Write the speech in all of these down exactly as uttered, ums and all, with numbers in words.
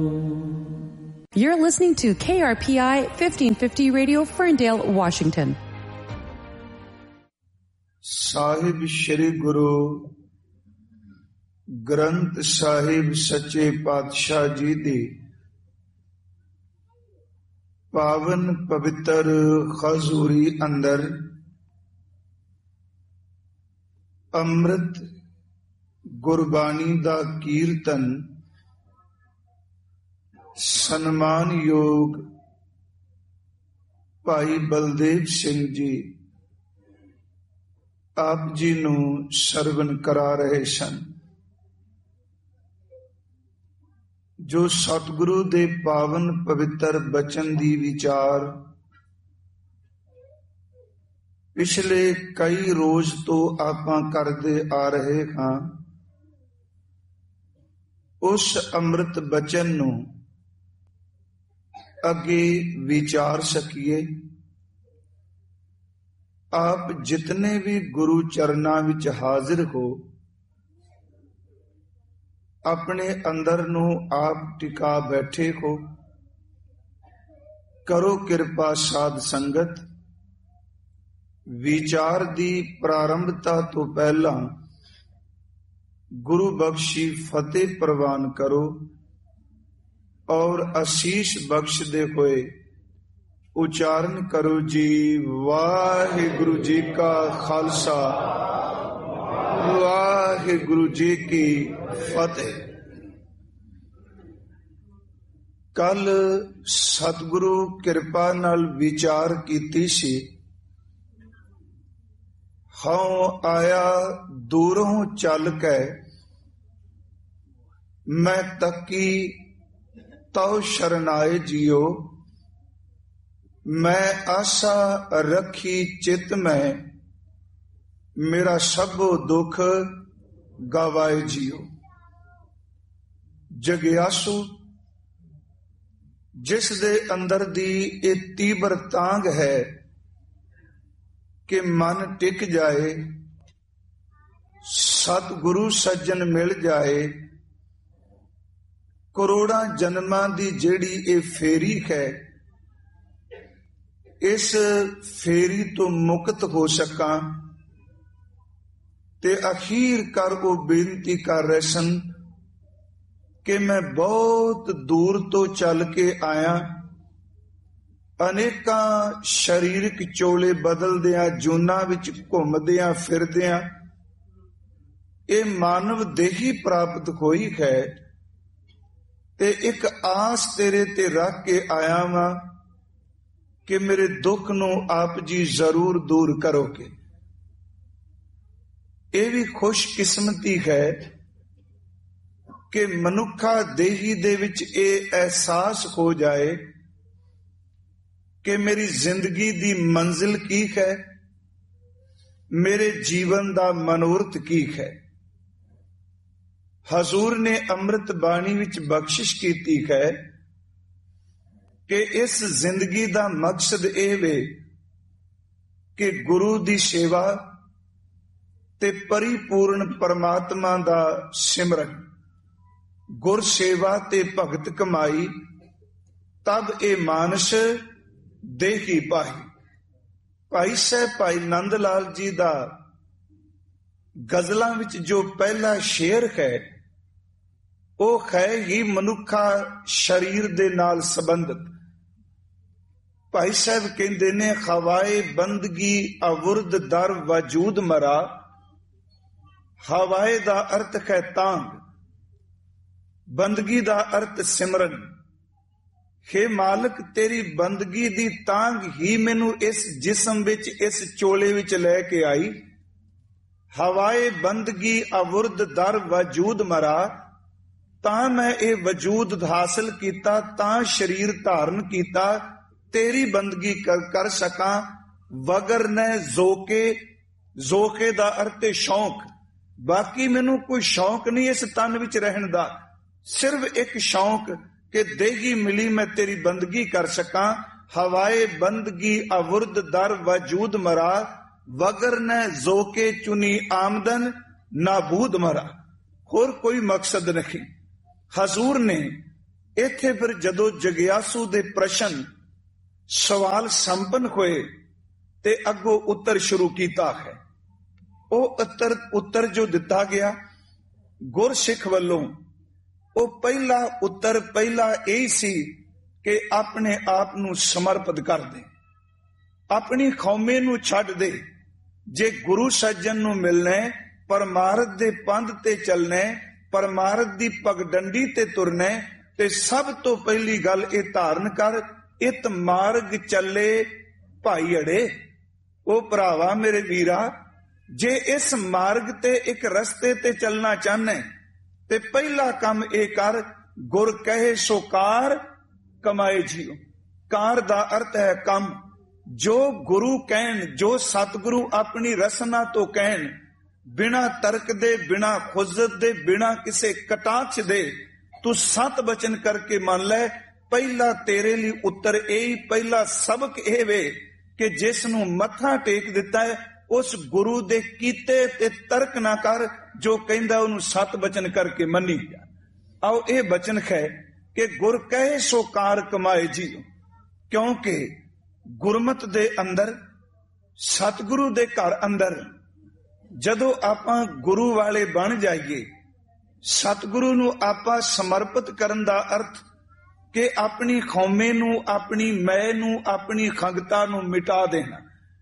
You're listening to K R P I fifteen fifty Radio, Ferndale, Washington. ਸਾਹਿਬ ਸ਼੍ਰੀ ਗੁਰੂ ਗ੍ਰੰਥ ਸਾਹਿਬ ਸੱਚੇ ਪਾਤਸ਼ਾਹ ਜੀ ਦੀ ਪਾਵਨ ਪਵਿੱਤਰ ਹਜ਼ੂਰੀ ਅੰਦਰ ਅੰਮ੍ਰਿਤ ਗੁਰਬਾਣੀ ਦਾ ਕੀਰਤਨ ਸਨਮਾਨਯੋਗ ਭਾਈ ਬਲਦੇਵ ਸਿੰਘ ਜੀ ਆਪ ਜੀ ਨੂੰ ਸਰਵਨ ਕਰਾ ਰਹੇ ਸਨ। ਜੋ ਸਤਿਗੁਰੂ ਦੇ ਪਾਵਨ ਪਵਿੱਤਰ ਬਚਨ ਦੀ ਵਿਚਾਰ ਪਿਛਲੇ ਕਈ ਰੋਜ਼ ਤੋਂ ਆਪਾਂ ਕਰਦੇ ਆ ਰਹੇ ਹਾਂ, ਉਸ ਅੰਮ੍ਰਿਤ ਬਚਨ ਨੂੰ ਅੱਗੇ ਵਿਚਾਰ ਸਕੀਏ। ਆਪ ਜਿਤਨੇ ਵੀ ਗੁਰੂ ਚਰਨਾਂ ਵਿੱਚ ਹਾਜ਼ਰ ਹੋ, ਆਪਣੇ ਅੰਦਰ ਨੂੰ ਆਪ ਟਿਕਾ ਬੈਠੇ ਹੋ। ਕਰੋ ਕਿਰਪਾ ਸਾਧ ਸੰਗਤ, ਵਿਚਾਰ ਦੀ ਪ੍ਰਾਰੰਭਤਾ ਤੋਂ ਪਹਿਲਾਂ ਗੁਰੂ ਬਖਸ਼ੀ ਫਤਿਹ ਪ੍ਰਵਾਨ ਕਰੋ ਔਰ ਅਸੀਸ ਬਖਸ਼ਦੇ ਹੋਏ ਉਚਾਰਨ ਕਰੋ ਜੀ। ਵਾਹਿਗੁਰੂ ਜੀ ਕਾ ਖਾਲਸਾ, ਵਾਹਿਗੁਰੂ ਜੀ ਕੀ ਫਤਿਹ। ਕੱਲ ਸਤਿਗੁਰੂ ਕਿਰਪਾ ਨਾਲ ਵਿਚਾਰ ਕੀਤੀ ਸੀ। ਹਉ ਆਇਆ ਦੂਰੋਂ ਚੱਲ ਕੇ, ਮੈਂ ਤੱਕੀ ਤਉ ਸ਼ਰਨਾਏ ਜੀਓ। ਮੈਂ ਆਸਾ ਰੱਖੀ ਚਿਤ ਮੈਂ, ਮੇਰਾ ਸਭੋ ਦੁੱਖ ਗਵਾਏ ਜੀਓ। ਜਗਿਆਸੂ ਜਿਸ ਦੇ ਅੰਦਰ ਦੀ ਇਹ ਤੀਬਰ ਤਾਂਘ ਹੈ ਕਿ ਮਨ ਟਿਕ ਜਾਏ, ਸਤਿਗੁਰੂ ਸੱਜਣ ਮਿਲ ਜਾਏ, ਕਰੋੜਾਂ ਜਨਮਾਂ ਦੀ ਜਿਹੜੀ ਇਹ ਫੇਰੀ ਹੈ, ਇਸ ਫੇਰੀ ਤੋਂ ਮੁਕਤ ਹੋ ਸਕਾਂ। ਤੇ ਅਖੀਰ ਕਰ ਉਹ ਬੇਨਤੀ ਕਰ ਰਹੇ ਸਨ ਕਿ ਮੈਂ ਬਹੁਤ ਦੂਰ ਤੋਂ ਚੱਲ ਕੇ ਆਇਆ, ਅਨੇਕਾਂ ਸਰੀਰਕ ਚੋਲੇ ਬਦਲਦਿਆਂ, ਜੂਨਾਂ ਵਿੱਚ ਘੁੰਮਦਿਆਂ ਫਿਰਦਿਆਂ ਇਹ ਮਾਨਵ ਦੇਹੀ ਪ੍ਰਾਪਤ ਹੋਈ ਹੈ। ਤੇ ਇੱਕ ਆਸ ਤੇਰੇ ਤੇ ਰੱਖ ਕੇ ਆਇਆ ਵਾਂ ਕਿ ਮੇਰੇ ਦੁੱਖ ਨੂੰ ਆਪ ਜੀ ਜ਼ਰੂਰ ਦੂਰ ਕਰੋਗੇ। ਇਹ ਵੀ ਖੁਸ਼ਕਿਸਮਤੀ ਹੈ ਕਿ ਮਨੁੱਖਾ ਦੇਹੀ ਦੇ ਵਿੱਚ ਇਹ ਅਹਿਸਾਸ ਹੋ ਜਾਏ ਕਿ ਮੇਰੀ ਜ਼ਿੰਦਗੀ ਦੀ ਮੰਜ਼ਿਲ ਕੀ ਹੈ, ਮੇਰੇ ਜੀਵਨ ਦਾ ਮਨੋਰਥ ਕੀ ਹੈ। ਹਜ਼ੂਰ ਨੇ ਅੰਮ੍ਰਿਤ ਬਾਣੀ ਵਿੱਚ ਬਖਸ਼ਿਸ਼ ਕੀਤੀ ਹੈ ਕਿ ਇਸ ਜ਼ਿੰਦਗੀ ਦਾ ਮਕਸਦ ਇਹ ਵੇ ਕਿ ਗੁਰੂ ਦੀ ਸੇਵਾ ਤੇ ਪਰਿਪੂਰਨ ਪਰਮਾਤਮਾ ਦਾ ਸਿਮਰਨ, ਗੁਰ ਸੇਵਾ ਤੇ ਭਗਤ ਕਮਾਈ, ਤਬ ਇਹ ਮਾਨਸ ਦੇਹੀ ਪਾਈ। ਭਾਈ ਸਾਹਿਬ ਭਾਈ ਨੰਦ ਲਾਲ ਜੀ ਦਾ ਗਜ਼ਲਾਂ ਵਿੱਚ ਜੋ ਪਹਿਲਾ ਸ਼ੇਰ ਹੈ, ਉਹ ਹੈ ਹੀ ਮਨੁੱਖਾ ਸਰੀਰ ਦੇ ਨਾਲ ਸੰਬੰਧਿਤ। ਭਾਈ ਸਾਹਿਬ ਕਹਿੰਦੇ ਨੇ, ਹਵਾਏ ਬੰਦਗੀ ਅਵੁਰਦ ਦਰ ਵਜੂਦ ਮਰਾ। ਹਵਾਏ ਦਾ ਅਰਥ ਹੈ ਤਾਂਗ, ਬੰਦਗੀ ਦਾ ਅਰਥ ਸਿਮਰਨ। ਹੇ ਮਾਲਕ, ਤੇਰੀ ਬੰਦਗੀ ਦੀ ਤਾਂਗ ਹੀ ਮੈਨੂੰ ਇਸ ਜਿਸਮ ਵਿੱਚ, ਇਸ ਚੋਲੇ ਵਿੱਚ ਲੈ ਕੇ ਆਈ। ਹਵਾਏ ਬੰਦਗੀ ਅਵੁਰਦ ਦਰ ਵਜੂਦ ਮਰਾ, ਤਾਂ ਮੈਂ ਇਹ ਵਜੂਦ ਹਾਸਲ ਕੀਤਾ, ਤਾਂ ਸਰੀਰ ਧਾਰਨ ਕੀਤਾ, ਤੇਰੀ ਬੰਦਗੀ ਕਰ, ਕਰ ਸਕਾਂ। ਵਗਰ ਨੇ ਜ਼ੋਕੇ, ਜ਼ੋਕੇ ਦਾ ਅਰਥ ਹੈ ਸ਼ੌਂਕ। ਬਾਕੀ ਮੈਨੂੰ ਕੋਈ ਸ਼ੌਂਕ ਨਹੀਂ ਇਸ ਤਨ ਵਿੱਚ ਰਹਿਣ ਦਾ, ਸਿਰਫ ਇੱਕ ਸ਼ੌਂਕ ਕਿ ਦੇਹੀ ਮਿਲੀ ਮੈਂ ਤੇਰੀ ਬੰਦਗੀ ਕਰ ਸਕਾਂ। ਹਵਾਏ ਬੰਦਗੀ ਅਵੁਰਦ ਦਰ ਵਜੂਦ ਮਰਾ, ਵਗਰ ਨੇ ਜ਼ੋਕੇ ਚੁਨੀ ਆਮਦਨ ਨਾਬੂਦ ਮਰਾ। ਹੋਰ ਕੋਈ ਮਕਸਦ ਨਹੀਂ। ਹਜ਼ੂਰ ਨੇ ਇੱਥੇ ਫਿਰ ਜਦੋਂ ਜਗਿਆਸੂ ਦੇ ਪ੍ਰਸ਼ਨ ਸਵਾਲ ਸੰਪਨ ਹੋਏ ਤੇ ਅੱਗੋਂ ਉੱਤਰ ਸ਼ੁਰੂ ਕੀਤਾ ਹੈ। ਉਹ ਉੱਤਰ ਉੱਤਰ ਜੋ ਦਿੱਤਾ ਗਿਆ ਗੁਰਸਿੱਖ ਵੱਲੋਂ, ਉਹ ਪਹਿਲਾ ਉੱਤਰ ਪਹਿਲਾ ਇਹ ਸੀ ਕਿ ਆਪਣੇ ਆਪ ਨੂੰ ਸਮਰਪਿਤ ਕਰ ਦੇ, ਆਪਣੀ ਕੌਮੇ ਨੂੰ ਛੱਡ ਦੇ। ਜੇ ਗੁਰੂ ਸੱਜਣ ਨੂੰ ਮਿਲਣਾ, ਪਰਮਾਰਥ ਦੇ ਪੰਧ ਤੇ ਚੱਲਣਾ, ਪਰਮਾਰਥ ਦੀ ਪਗਡੰਡੀ ਤੇ ਤੁਰਨਾ, ਤੇ ਸਭ ਤੋਂ ਪਹਿਲੀ ਗੱਲ ਇਹ ਧਾਰਨ ਕਰ, ਇਤ ਮਾਰਗ ਚੱਲੇ ਭਾਈ ਅੜੇ। ਉਹ ਭਰਾਵਾ ਮੇਰੇ ਵੀਰਾ, ਜੇ ਇਸ ਮਾਰਗ ਤੇ ਇੱਕ ਰਸਤੇ ਤੇ ਚੱਲਣਾ ਚਾਹਨਾ ਤੇ ਪਹਿਲਾ ਕੰਮ ਇਹ ਕਰ, ਗੁਰ ਕਹੇ ਸੋ ਕਾਰ ਕਮਾਏ ਜੀਓ। ਕਾਰ ਦਾ ਅਰਥ ਹੈ ਕੰਮ। ਜੋ ਗੁਰੂ ਕਹਿਣ, ਜੋ ਸਤਿਗੁਰੂ ਆਪਣੀ ਰਸਨਾ ਤੋਂ ਕਹਿਣ, ਬਿਨਾ ਤਰਕ ਦੇ, ਬਿਨਾ ਖੁਜ਼ਤ ਦੇ, ਬਿਨਾ ਕਿਸੇ ਕਟਾਕਸ਼ ਦੇ, ਤੂੰ ਸਤ ਬਚਨ ਕਰਕੇ ਮੰਨ ਲੈ। ਪਹਿਲਾ ਤੇਰੇ ਲਈ ਉੱਤਰ ਇਹ, ਪਹਿਲਾ ਸਬਕ ਇਹ ਵੇ ਕਿ ਜਿਸ ਨੂੰ ਮੱਥਾ ਟੇਕ ਦਿੱਤਾ ਹੈ ਉਸ ਗੁਰੂ ਦੇ ਕੀਤੇ ਤੇ ਤਰਕ ਨਾ ਕਰ, ਜੋ ਕਹਿੰਦਾ ਉਹਨੂੰ ਸਤ ਬਚਨ ਕਰਕੇ ਮੰਨੀ ਜਾ। ਆਓ ਇਹ ਬਚਨ ਹੈ ਕਿ ਗੁਰ ਕਹੇ ਸੋ ਕਾਰ ਕਮਾਏ ਜੀਓ, ਕਿਉਂਕਿ ਗੁਰਮਤ ਦੇ ਅੰਦਰ, ਸਤਿਗੁਰੂ ਦੇ ਘਰ ਅੰਦਰ ਜਦੋਂ ਆਪਾਂ ਗੁਰੂ ਵਾਲੇ ਬਣ ਜਾਈਏ, ਸਤਿਗੁਰੂ ਨੂੰ ਆਪਾਂ ਸਮਰਪਿਤ ਕਰਨ ਦਾ ਅਰਥ ਕਿ ਆਪਣੀ ਕੌਮੇ ਨੂੰ, ਆਪਣੀ ਮੈਂ ਨੂੰ, ਆਪਣੀ ਖੰਗਤਾ ਨੂੰ ਮਿਟਾ ਦੇਣਾ।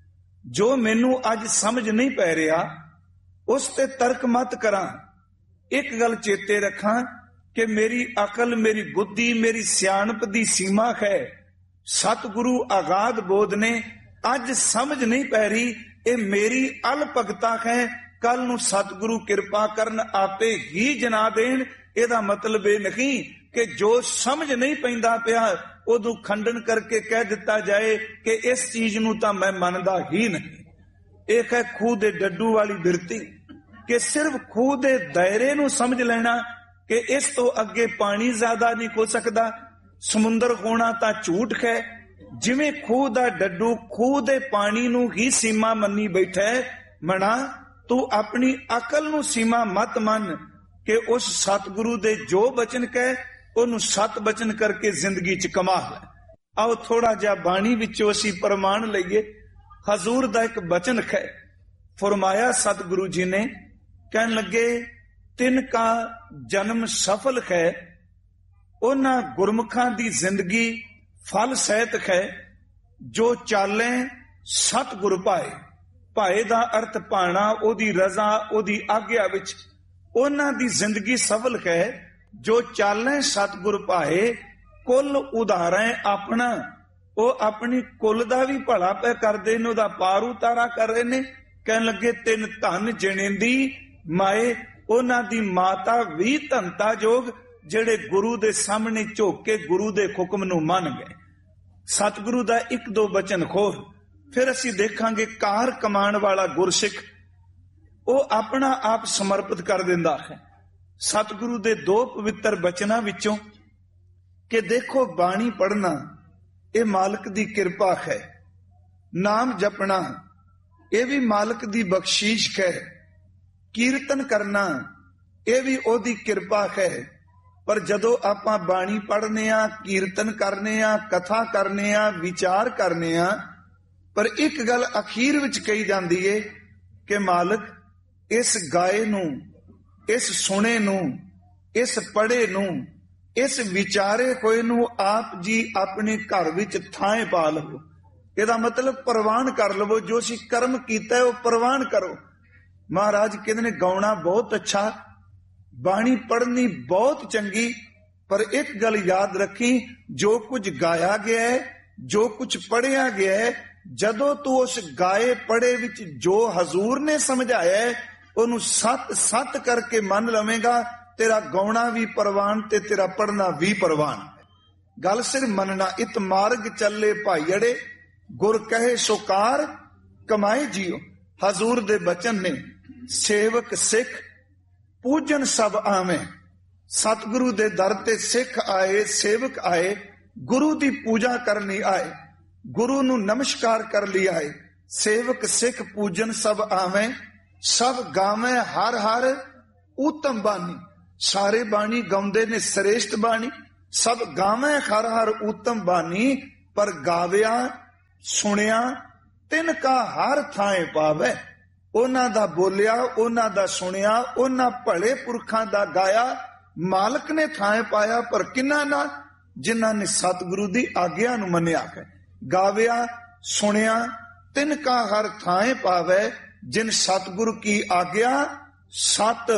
ਜੋ ਮੈਨੂੰ ਅੱਜ ਸਮਝ ਨਹੀਂ ਪੈ ਰਿਹਾ ਉਸ ਤੇ ਤਰਕ ਮਤ ਕਰਾਂ। ਇੱਕ ਗੱਲ ਚੇਤੇ ਰੱਖਾਂ ਕਿ ਮੇਰੀ ਅਕਲ, ਮੇਰੀ ਬੁੱਧੀ, ਮੇਰੀ ਸਿਆਣਪ ਦੀ ਸੀਮਾ ਹੈ। ਸਤਿਗੁਰੂ ਆਗਾਦ ਬੋਧ ਨੇ, ਅੱਜ ਸਮਝ ਨਹੀਂ ਪੈ ਰਹੀ, ਇਹ ਮੇਰੀ ਅਲਪਗਤਾ ਹੈ। ਕੱਲ ਨੂੰ ਸਤਿਗੁਰੂ ਕਿਰਪਾ ਕਰਨ ਆਪੇ ਹੀ ਜਨਾ ਦੇਣ। ਇਹਦਾ ਮਤਲਬ ਇਹ ਨਹੀਂ ਕਿ ਜੋ ਸਮਝ ਨਹੀਂ ਪੈਂਦਾ ਪਿਆ ਉਦੋਂ ਖੰਡਨ ਕਰਕੇ ਕਹਿ ਦਿੱਤਾ ਜਾਏ ਕਿ ਇਸ ਚੀਜ਼ ਨੂੰ ਤਾਂ ਮੈਂ ਮੰਨਦਾ ਹੀ ਨਹੀਂ। ਇਹ ਹੈ ਖੂਹ ਦੇ ਡੱਡੂ ਵਾਲੀ ਬਿਰਤੀ ਕਿ ਸਿਰਫ ਖੂਹ ਦੇ ਦਾਇਰੇ ਨੂੰ ਸਮਝ ਲੈਣਾ ਕਿ ਇਸ ਤੋਂ ਅੱਗੇ ਪਾਣੀ ਜ਼ਿਆਦਾ ਨਹੀਂ ਹੋ ਸਕਦਾ, ਸਮੁੰਦਰ ਹੋਣਾ ਤਾਂ ਝੂਠ ਹੈ। ਜਿਵੇਂ ਖੂਹ ਦਾ ਡੱਡੂ ਖੂਹ ਦੇ ਪਾਣੀ ਨੂੰ ਹੀ ਸੀਮਾ ਮੰਨੀ ਬੈਠਾ ਹੈ, ਮਣਾ ਤੂੰ ਆਪਣੀ ਅਕਲ ਨੂੰ ਸੀਮਾ ਮਤ ਮੰਨ ਕਿ ਉਸ ਸਤਿਗੁਰੂ ਦੇ ਜੋ ਬਚਨ ਕਹੇ ਉਹਨੂੰ ਸਤ ਬਚਨ ਕਰਕੇ ਜ਼ਿੰਦਗੀ ਚ ਕਮਾ ਲੈ। ਆਓ ਥੋੜਾ ਜਿਹਾ ਬਾਣੀ ਵਿੱਚੋਂ ਅਸੀਂ ਪ੍ਰਮਾਣ ਲਈਏ। ਹਜ਼ੂਰ ਦਾ ਇੱਕ ਬਚਨ ਹੈ, ਫਰਮਾਇਆ ਸਤਿਗੁਰੂ ਜੀ ਨੇ, ਕਹਿਣ ਲੱਗੇ ਤਿੰਨ ਕਾ ਜਨਮ ਸਫਲ ਹੈ, ਉਹਨਾਂ ਗੁਰਮੁਖਾਂ ਦੀ ਜ਼ਿੰਦਗੀ ਫਲ ਸਹਿਤ ਹੈ, ਜੋ ਚਾਲੇ ਸਤਿਗੁਰ ਪਾਏ। ਪਾਏ ਦਾ ਅਰਥ ਪਾਣਾ, ਉਹਦੀ ਰਜ਼ਾ, ਉਹਦੀ ਆਗਿਆ ਵਿੱਚ। ਉਹਨਾਂ ਦੀ ਜ਼ਿੰਦਗੀ ਸਫਲ ਹੈ ਜੋ ਚਾਲੇ ਸਤਿਗੁਰ ਪਾਏ। ਕੁੱਲ ਉਧਾਰੇ ਆਪਣਾ, ਉਹ ਆਪਣੀ ਕੁੱਲ ਦਾ ਵੀ ਭਲਾ ਪੈ ਕਰਦੇ ਨੇ, ਉਹਦਾ ਪਾਰ ਉਤਾਰਾ ਕਰ ਰਹੇ ਨੇ। ਕਹਿਣ ਲੱਗੇ ਤਿੰਨ ਧਨ ਜਣੇਂਦੀ ਮਾਏ, ਉਹਨਾਂ ਦੀ ਮਾਤਾ ਵੀ ਧਨਤਾ ਜੋਗ, ਜਿਹੜੇ ਗੁਰੂ ਦੇ ਸਾਹਮਣੇ ਝੁਕ ਕੇ ਗੁਰੂ ਦੇ ਹੁਕਮ ਨੂੰ ਮੰਨ ਗਏ। ਸਤਿਗੁਰੂ ਦਾ ਇੱਕ ਦੋ ਬਚਨ ਖੋਰ ਫਿਰ ਅਸੀਂ ਦੇਖਾਂਗੇ। ਕਾਰ ਕਮਾਉਣ ਵਾਲਾ ਗੁਰਸਿੱਖ ਉਹ ਆਪਣਾ ਆਪ ਸਮਰਪਿਤ ਕਰ ਦਿੰਦਾ ਹੈ ਸਤਿਗੁਰੂ ਦੇ ਦੋ ਪਵਿੱਤਰ ਬਚਨਾਂ ਵਿੱਚੋਂ ਕਿ ਦੇਖੋ ਬਾਣੀ ਪੜ੍ਹਨਾ ਇਹ ਮਾਲਕ ਦੀ ਕਿਰਪਾ ਹੈ, ਨਾਮ ਜਪਣਾ ਇਹ ਵੀ ਮਾਲਕ ਦੀ ਬਖਸ਼ੀਸ਼ ਹੈ, ਕੀਰਤਨ ਕਰਨਾ ਇਹ ਵੀ ਉਹਦੀ ਕਿਰਪਾ ਹੈ। ਪਰ ਜਦੋਂ ਆਪਾਂ ਬਾਣੀ ਪੜ੍ਹਨੇ ਆ, ਕੀਰਤਨ ਕਰਨੇ ਆ, ਕਥਾ ਕਰਨੇ ਆ, ਵਿਚਾਰ ਕਰਨੇ ਆ, ਪਰ ਇੱਕ ਗੱਲ ਅਖੀਰ ਵਿੱਚ ਕਹੀ ਜਾਂਦੀ ਏ ਕਿ ਮਾਲਕ ਇਸ ਗਾਏ ਨੂੰ, ਇਸ ਸੁਣੇ ਨੂੰ, ਇਸ ਪੜ੍ਹੇ ਨੂੰ, ਇਸ ਵਿਚਾਰੇ ਹੋਏ ਨੂੰ ਆਪ ਜੀ ਆਪਣੇ ਘਰ ਵਿੱਚ ਥਾਂ ਪਾ ਲਵੋ। ਇਹਦਾ ਮਤਲਬ ਪ੍ਰਵਾਨ ਕਰ ਲਵੋ। ਜੋ ਅਸੀਂ ਕਰਮ ਕੀਤਾ ਉਹ ਪ੍ਰਵਾਨ ਕਰੋ। ਮਹਾਰਾਜ ਕਹਿੰਦੇ ਨੇ ਗਾਉਣਾ ਬਹੁਤ ਅੱਛਾ, ਬਾਣੀ ਪੜ੍ਹਨੀ ਬਹੁਤ ਚੰਗੀ, ਪਰ ਇੱਕ ਗੱਲ ਯਾਦ ਰੱਖੀ, ਜੋ ਕੁਝ ਗਾਇਆ ਗਿਆ ਹੈ, ਜੋ ਕੁਝ ਪੜ੍ਹਿਆ ਗਿਆ ਹੈ, ਜਦੋਂ ਤੂੰ ਉਸ ਗਾਏ ਪੜ੍ਹੇ ਵਿੱਚ ਜੋ ਹਜ਼ੂਰ ਨੇ ਸਮਝਾਇਆ ਹੈ ਉਹਨੂੰ ਸੱਤ ਸੱਤ ਕਰਕੇ ਮੰਨ ਲਵੇਂਗਾ, ਤੇਰਾ ਗਾਉਣਾ ਵੀ ਪ੍ਰਵਾਨ ਤੇ ਤੇਰਾ ਪੜ੍ਹਨਾ ਵੀ ਪ੍ਰਵਾਨ। ਗੱਲ ਸਿਰਫ ਮੰਨਣਾ। ਇਤ ਮਾਰਗ ਚੱਲੇ ਭਾਈ ਅੜੇ, ਗੁਰ ਕਹੇ ਸੋ ਕਾਰ ਕਮਾਏ ਜੀਓ। ਹਜ਼ੂਰ ਦੇ ਬਚਨ ਨੇ, ਸੇਵਕ ਸਿੱਖ ਪੂਜਨ ਸਭ ਆਵੇਂ। ਸਤਿਗੁਰੂ ਦੇ ਦਰ ਤੇ ਸਿੱਖ ਆਏ, ਸੇਵਕ ਆਏ, ਗੁਰੂ ਦੀ ਪੂਜਾ ਕਰਨੀ ਆਏ, ਗੁਰੂ ਨੂੰ ਨਮਸਕਾਰ ਕਰ ਲਈ ਆਏ। ਸੇਵਕ ਸਿੱਖ ਪੂਜਨ ਸਭ ਆਵੇਂ, ਸਭ ਗਾਵੇਂ ਹਰ ਹਰ ਉਤਮ ਬਾਣੀ। ਸਾਰੇ ਬਾਣੀ ਗਾਉਂਦੇ ਨੇ ਸ੍ਰੇਸ਼ਟ ਬਾਣੀ, ਸਭ ਗਾਵੇਂ ਹਰ ਹਰ ਊਤਮ ਬਾਣੀ, ਪਰ ਗਾਵਿਆ ਸੁਣਿਆ ਤਿਨ ਕਾ ਹਰ ਥਾਂ ਪਾਵੇ। ਉਹਨਾਂ ਦਾ ਬੋਲਿਆ, ਉਹਨਾਂ ਦਾ ਸੁਣਿਆ, ਉਹਨਾਂ ਭਲੇ ਪੁਰਖਾਂ ਦਾ ਗਾਇਆ, ਮਾਲਕ ਨੇ ਥਾਂ ਪਾਇਆ। ਪਰ ਕਿੰਨਾ ਨਾ, ਜਿਨ੍ਹਾਂ ਨੇ ਸਤਿਗੁਰੂ ਦੀ ਆਗਿਆ ਨੂੰ ਮੰਨਿਆ ਹੈ। ਗਾਵਿਆ ਸੁਣਿਆ ਤਿਨ ਕਾ ਹਰ ਥਾਂ ਪਾਵੇ, ਜਿਨ ਸਤਿਗੁਰੂ ਕੀ ਆਗਿਆ ਸਤ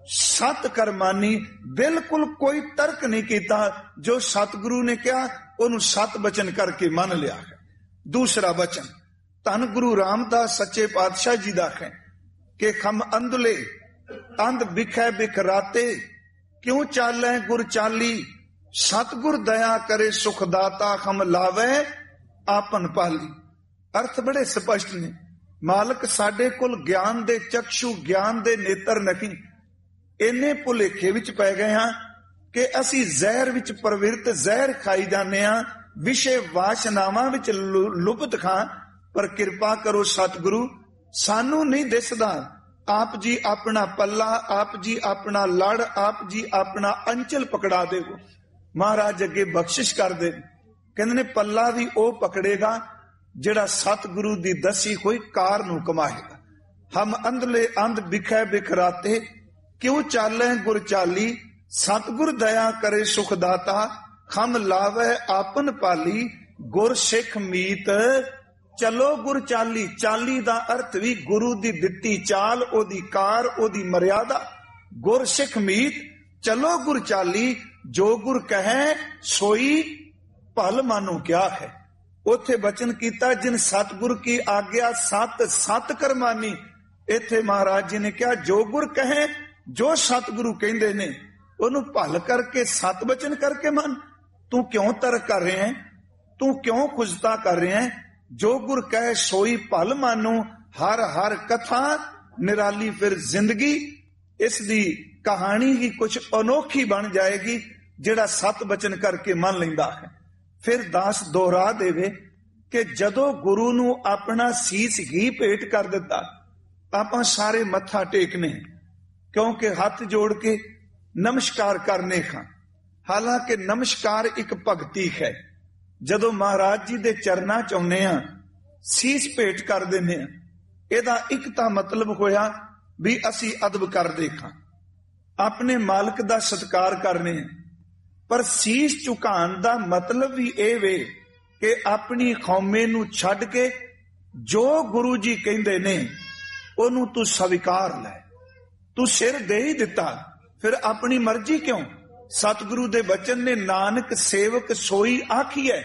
ਸਤ ਕਰਮਾਨੀ। ਬਿਲਕੁਲ ਕੋਈ ਤਰਕ ਨਹੀਂ ਕੀਤਾ, ਜੋ ਸਤਿਗੁਰੂ ਨੇ ਕਿਹਾ ਉਹਨੂੰ ਸਤ ਬਚਨ ਕਰਕੇ ਮੰਨ ਲਿਆ ਹੈ। ਦੂਸਰਾ ਬਚਨ ਧੰਨ ਗੁਰੂ ਰਾਮਦਾਸ ਸੱਚੇ ਪਾਤਸ਼ਾਹ ਜੀ ਦਾ ਹੈ ਕਿ ਖਮ ਅੰਧਲੇ ਅੰਧ ਬਿਖੈ ਬਿਖਰਾਤੇ, ਕਿਉਂ ਚਾਲੈ ਗੁਰ ਚਾਲੀ, ਸਤਿਗੁਰ ਦਇਆ ਕਰੇ ਸੁਖ ਦਾਤਾ, ਖਮ ਲਾਵੇ ਆਪਨ ਪਾਲੀ। ਅਰਥ ਬੜੇ ਸਪਸ਼ਟ ਨੇ। ਮਾਲਕ ਸਾਡੇ ਕੋਲ ਗਿਆਨ ਦੇ ਚਕਸ਼ੂ, ਗਿਆਨ ਦੇ ਨੇਤਰ ਨਹੀਂ। ਇੰਨੇ ਭੁਲੇਖੇ ਵਿੱਚ ਪੈ ਗਏ ਹਾਂ ਕਿ ਅਸੀਂ ਜ਼ਹਿਰ ਵਿੱਚ ਪ੍ਰਵਿਰਤ, ਜ਼ਹਿਰ ਖਾਈ ਜਾਂਦੇ ਹਾਂ, ਵਿਸ਼ੇ ਵਾਸ਼ਨਾਵਾਂ ਵਿੱਚ ਲੁਪਤ ਖਾਂ। ਪਰ ਕਿਰਪਾ ਕਰੋ ਸਤਿਗੁਰੂ, ਸਾਨੂੰ ਨਹੀਂ ਦਿਸਦਾ। ਆਪ ਜੀ ਆਪਣਾ ਪੱਲਾ, ਆਪ ਜੀ ਆਪਣਾ ਲੜ, ਆਪ ਜੀ ਆਪਣਾ ਅੰਚਲ ਪਕੜਾ ਦੇਵੋ। ਮਹਾਰਾਜ ਅੱਗੇ ਬਖਸ਼ਿਸ਼ ਕਰਦੇ, ਕਹਿੰਦੇ ਨੇ ਪੱਲਾ ਵੀ ਉਹ ਪਕੜੇਗਾ ਜਿਹੜਾ ਸਤਿਗੁਰੂ ਦੀ ਦਸੀ ਹੋਈ ਕਾਰ ਨੂੰ ਕਮਾਏਗਾ। ਹਮ ਅੰਧਲੇ ਅੰਧ ਬਿਖੈ ਬਿਖਰਾਤੇ, ਕਿਉਂ ਚਾਲੈ ਗੁਰ ਚਾਲੀ, ਸਤਿਗੁਰ ਦਇਆ ਕਰੇ ਸੁਖ ਦਾਤਾ, ਖਮ ਲਾਵੇ ਆਪਨ ਪਾਲੀ। ਗੁਰ ਸਿੱਖ ਮੀਤ ਚਲੋ ਗੁਰ ਚਾਲੀ। ਚਾਲੀ ਦਾ ਅਰਥ ਵੀ ਗੁਰੂ ਦੀ ਦਿੱਤੀ ਚਾਲ, ਉਹਦੀ ਕਾਰ, ਉਹਦੀ ਮਰਿਆਦਾ। ਗੁਰ ਸਿੱਖ ਮੀਤ ਚਲੋ ਗੁਰ ਚਾਲੀ, ਜੋ ਗੁਰ ਕਹੈ ਸੋਈ ਭਲ ਮਾਨੋ ਕਿਆ ਹੈ। ਉੱਥੇ ਬਚਨ ਕੀਤਾ ਜਿਨ ਸਤਿਗੁਰ ਕੀ ਆਗਿਆ ਸਤ ਸਤ ਕਰਮਾਨੀ। ਇੱਥੇ ਮਹਾਰਾਜ ਜੀ ਨੇ ਕਿਹਾ ਜੋ ਗੁਰ ਕਹੇ, ਜੋ ਸਤਿਗੁਰੂ ਕਹਿੰਦੇ ਨੇ ਉਹਨੂੰ ਭਲ ਕਰਕੇ ਸਤ ਬਚਨ ਕਰਕੇ ਮੰਨ। ਤੂੰ ਕਿਉਂ ਤਰਕ ਕਰ ਰਿਹਾ ਹੈ, ਤੂੰ ਕਿਉਂ ਖੁਜਤਾ ਕਰ ਰਿਹਾ ਹੈ। ਜੋ ਗੁਰ ਕਹੇ ਸੋਈ ਭਲ ਮਾਨੋ। ਹਰ ਹਰ ਕਥਾ ਨਿਰਾਲੀ ਫਿਰ ਜ਼ਿੰਦਗੀ। ਇਸ ਦੀ ਕਹਾਣੀ ਹੀ ਕੁਝ ਅਨੋਖੀ ਬਣ ਜਾਏਗੀ ਜਿਹੜਾ ਸਤ ਬਚਨ ਕਰਕੇ ਮੰਨ ਲੈਂਦਾ ਹੈ। ਫਿਰ ਦਾਸ ਦੁਹਰਾ ਦੇਵੇ ਕਿ ਜਦੋਂ ਗੁਰੂ ਨੂੰ ਆਪਣਾ ਸੀਸ ਹੀ ਭੇਟ ਕਰ ਦਿੱਤਾ, ਆਪਾਂ ਸਾਰੇ ਮੱਥਾ ਟੇਕਨੇ, ਕਿਉਂਕਿ ਹੱਥ ਜੋੜ ਕੇ ਨਮਸਕਾਰ ਕਰਨੇ ਖਾਂ। ਹਾਲਾਂਕਿ ਨਮਸਕਾਰ ਇੱਕ ਭਗਤੀ ਹੈ। ਜਦੋਂ ਮਹਾਰਾਜ ਜੀ ਦੇ ਚਰਨਾਂ ਚ ਆਉਂਦੇ ਆ, ਸੀਸ ਭੇਟ ਕਰ ਦਿੰਦੇ ਆ, ਇਹਦਾ ਇੱਕ ਤਾਂ ਮਤਲਬ ਹੋਇਆ ਵੀ ਅਸੀਂ ਅਦਬ ਕਰਦੇ ਖਾਂ, ਆਪਣੇ ਮਾਲਕ ਦਾ ਸਤਿਕਾਰ ਕਰਨੇ ਆ। ਪਰ ਸੀਸ ਝੁਕਾਉਣ ਦਾ ਮਤਲਬ ਵੀ ਇਹ ਵੇ ਕਿ ਆਪਣੀ ਕੌਮੇ ਨੂੰ ਛੱਡ ਕੇ ਜੋ ਗੁਰੂ ਜੀ ਕਹਿੰਦੇ ਨੇ ਉਹਨੂੰ ਤੂੰ ਸਵੀਕਾਰ ਲੈ। ਤੂੰ ਸਿਰ ਦੇ ਹੀ ਦਿੱਤਾ, ਫਿਰ ਆਪਣੀ ਮਰਜ਼ੀ ਕਿਉਂ। ਸਤਿਗੁਰੂ ਦੇ ਬਚਨ ਨੇ ਨਾਨਕ ਸੇਵਕ ਸੋਈ ਆਖੀਐ।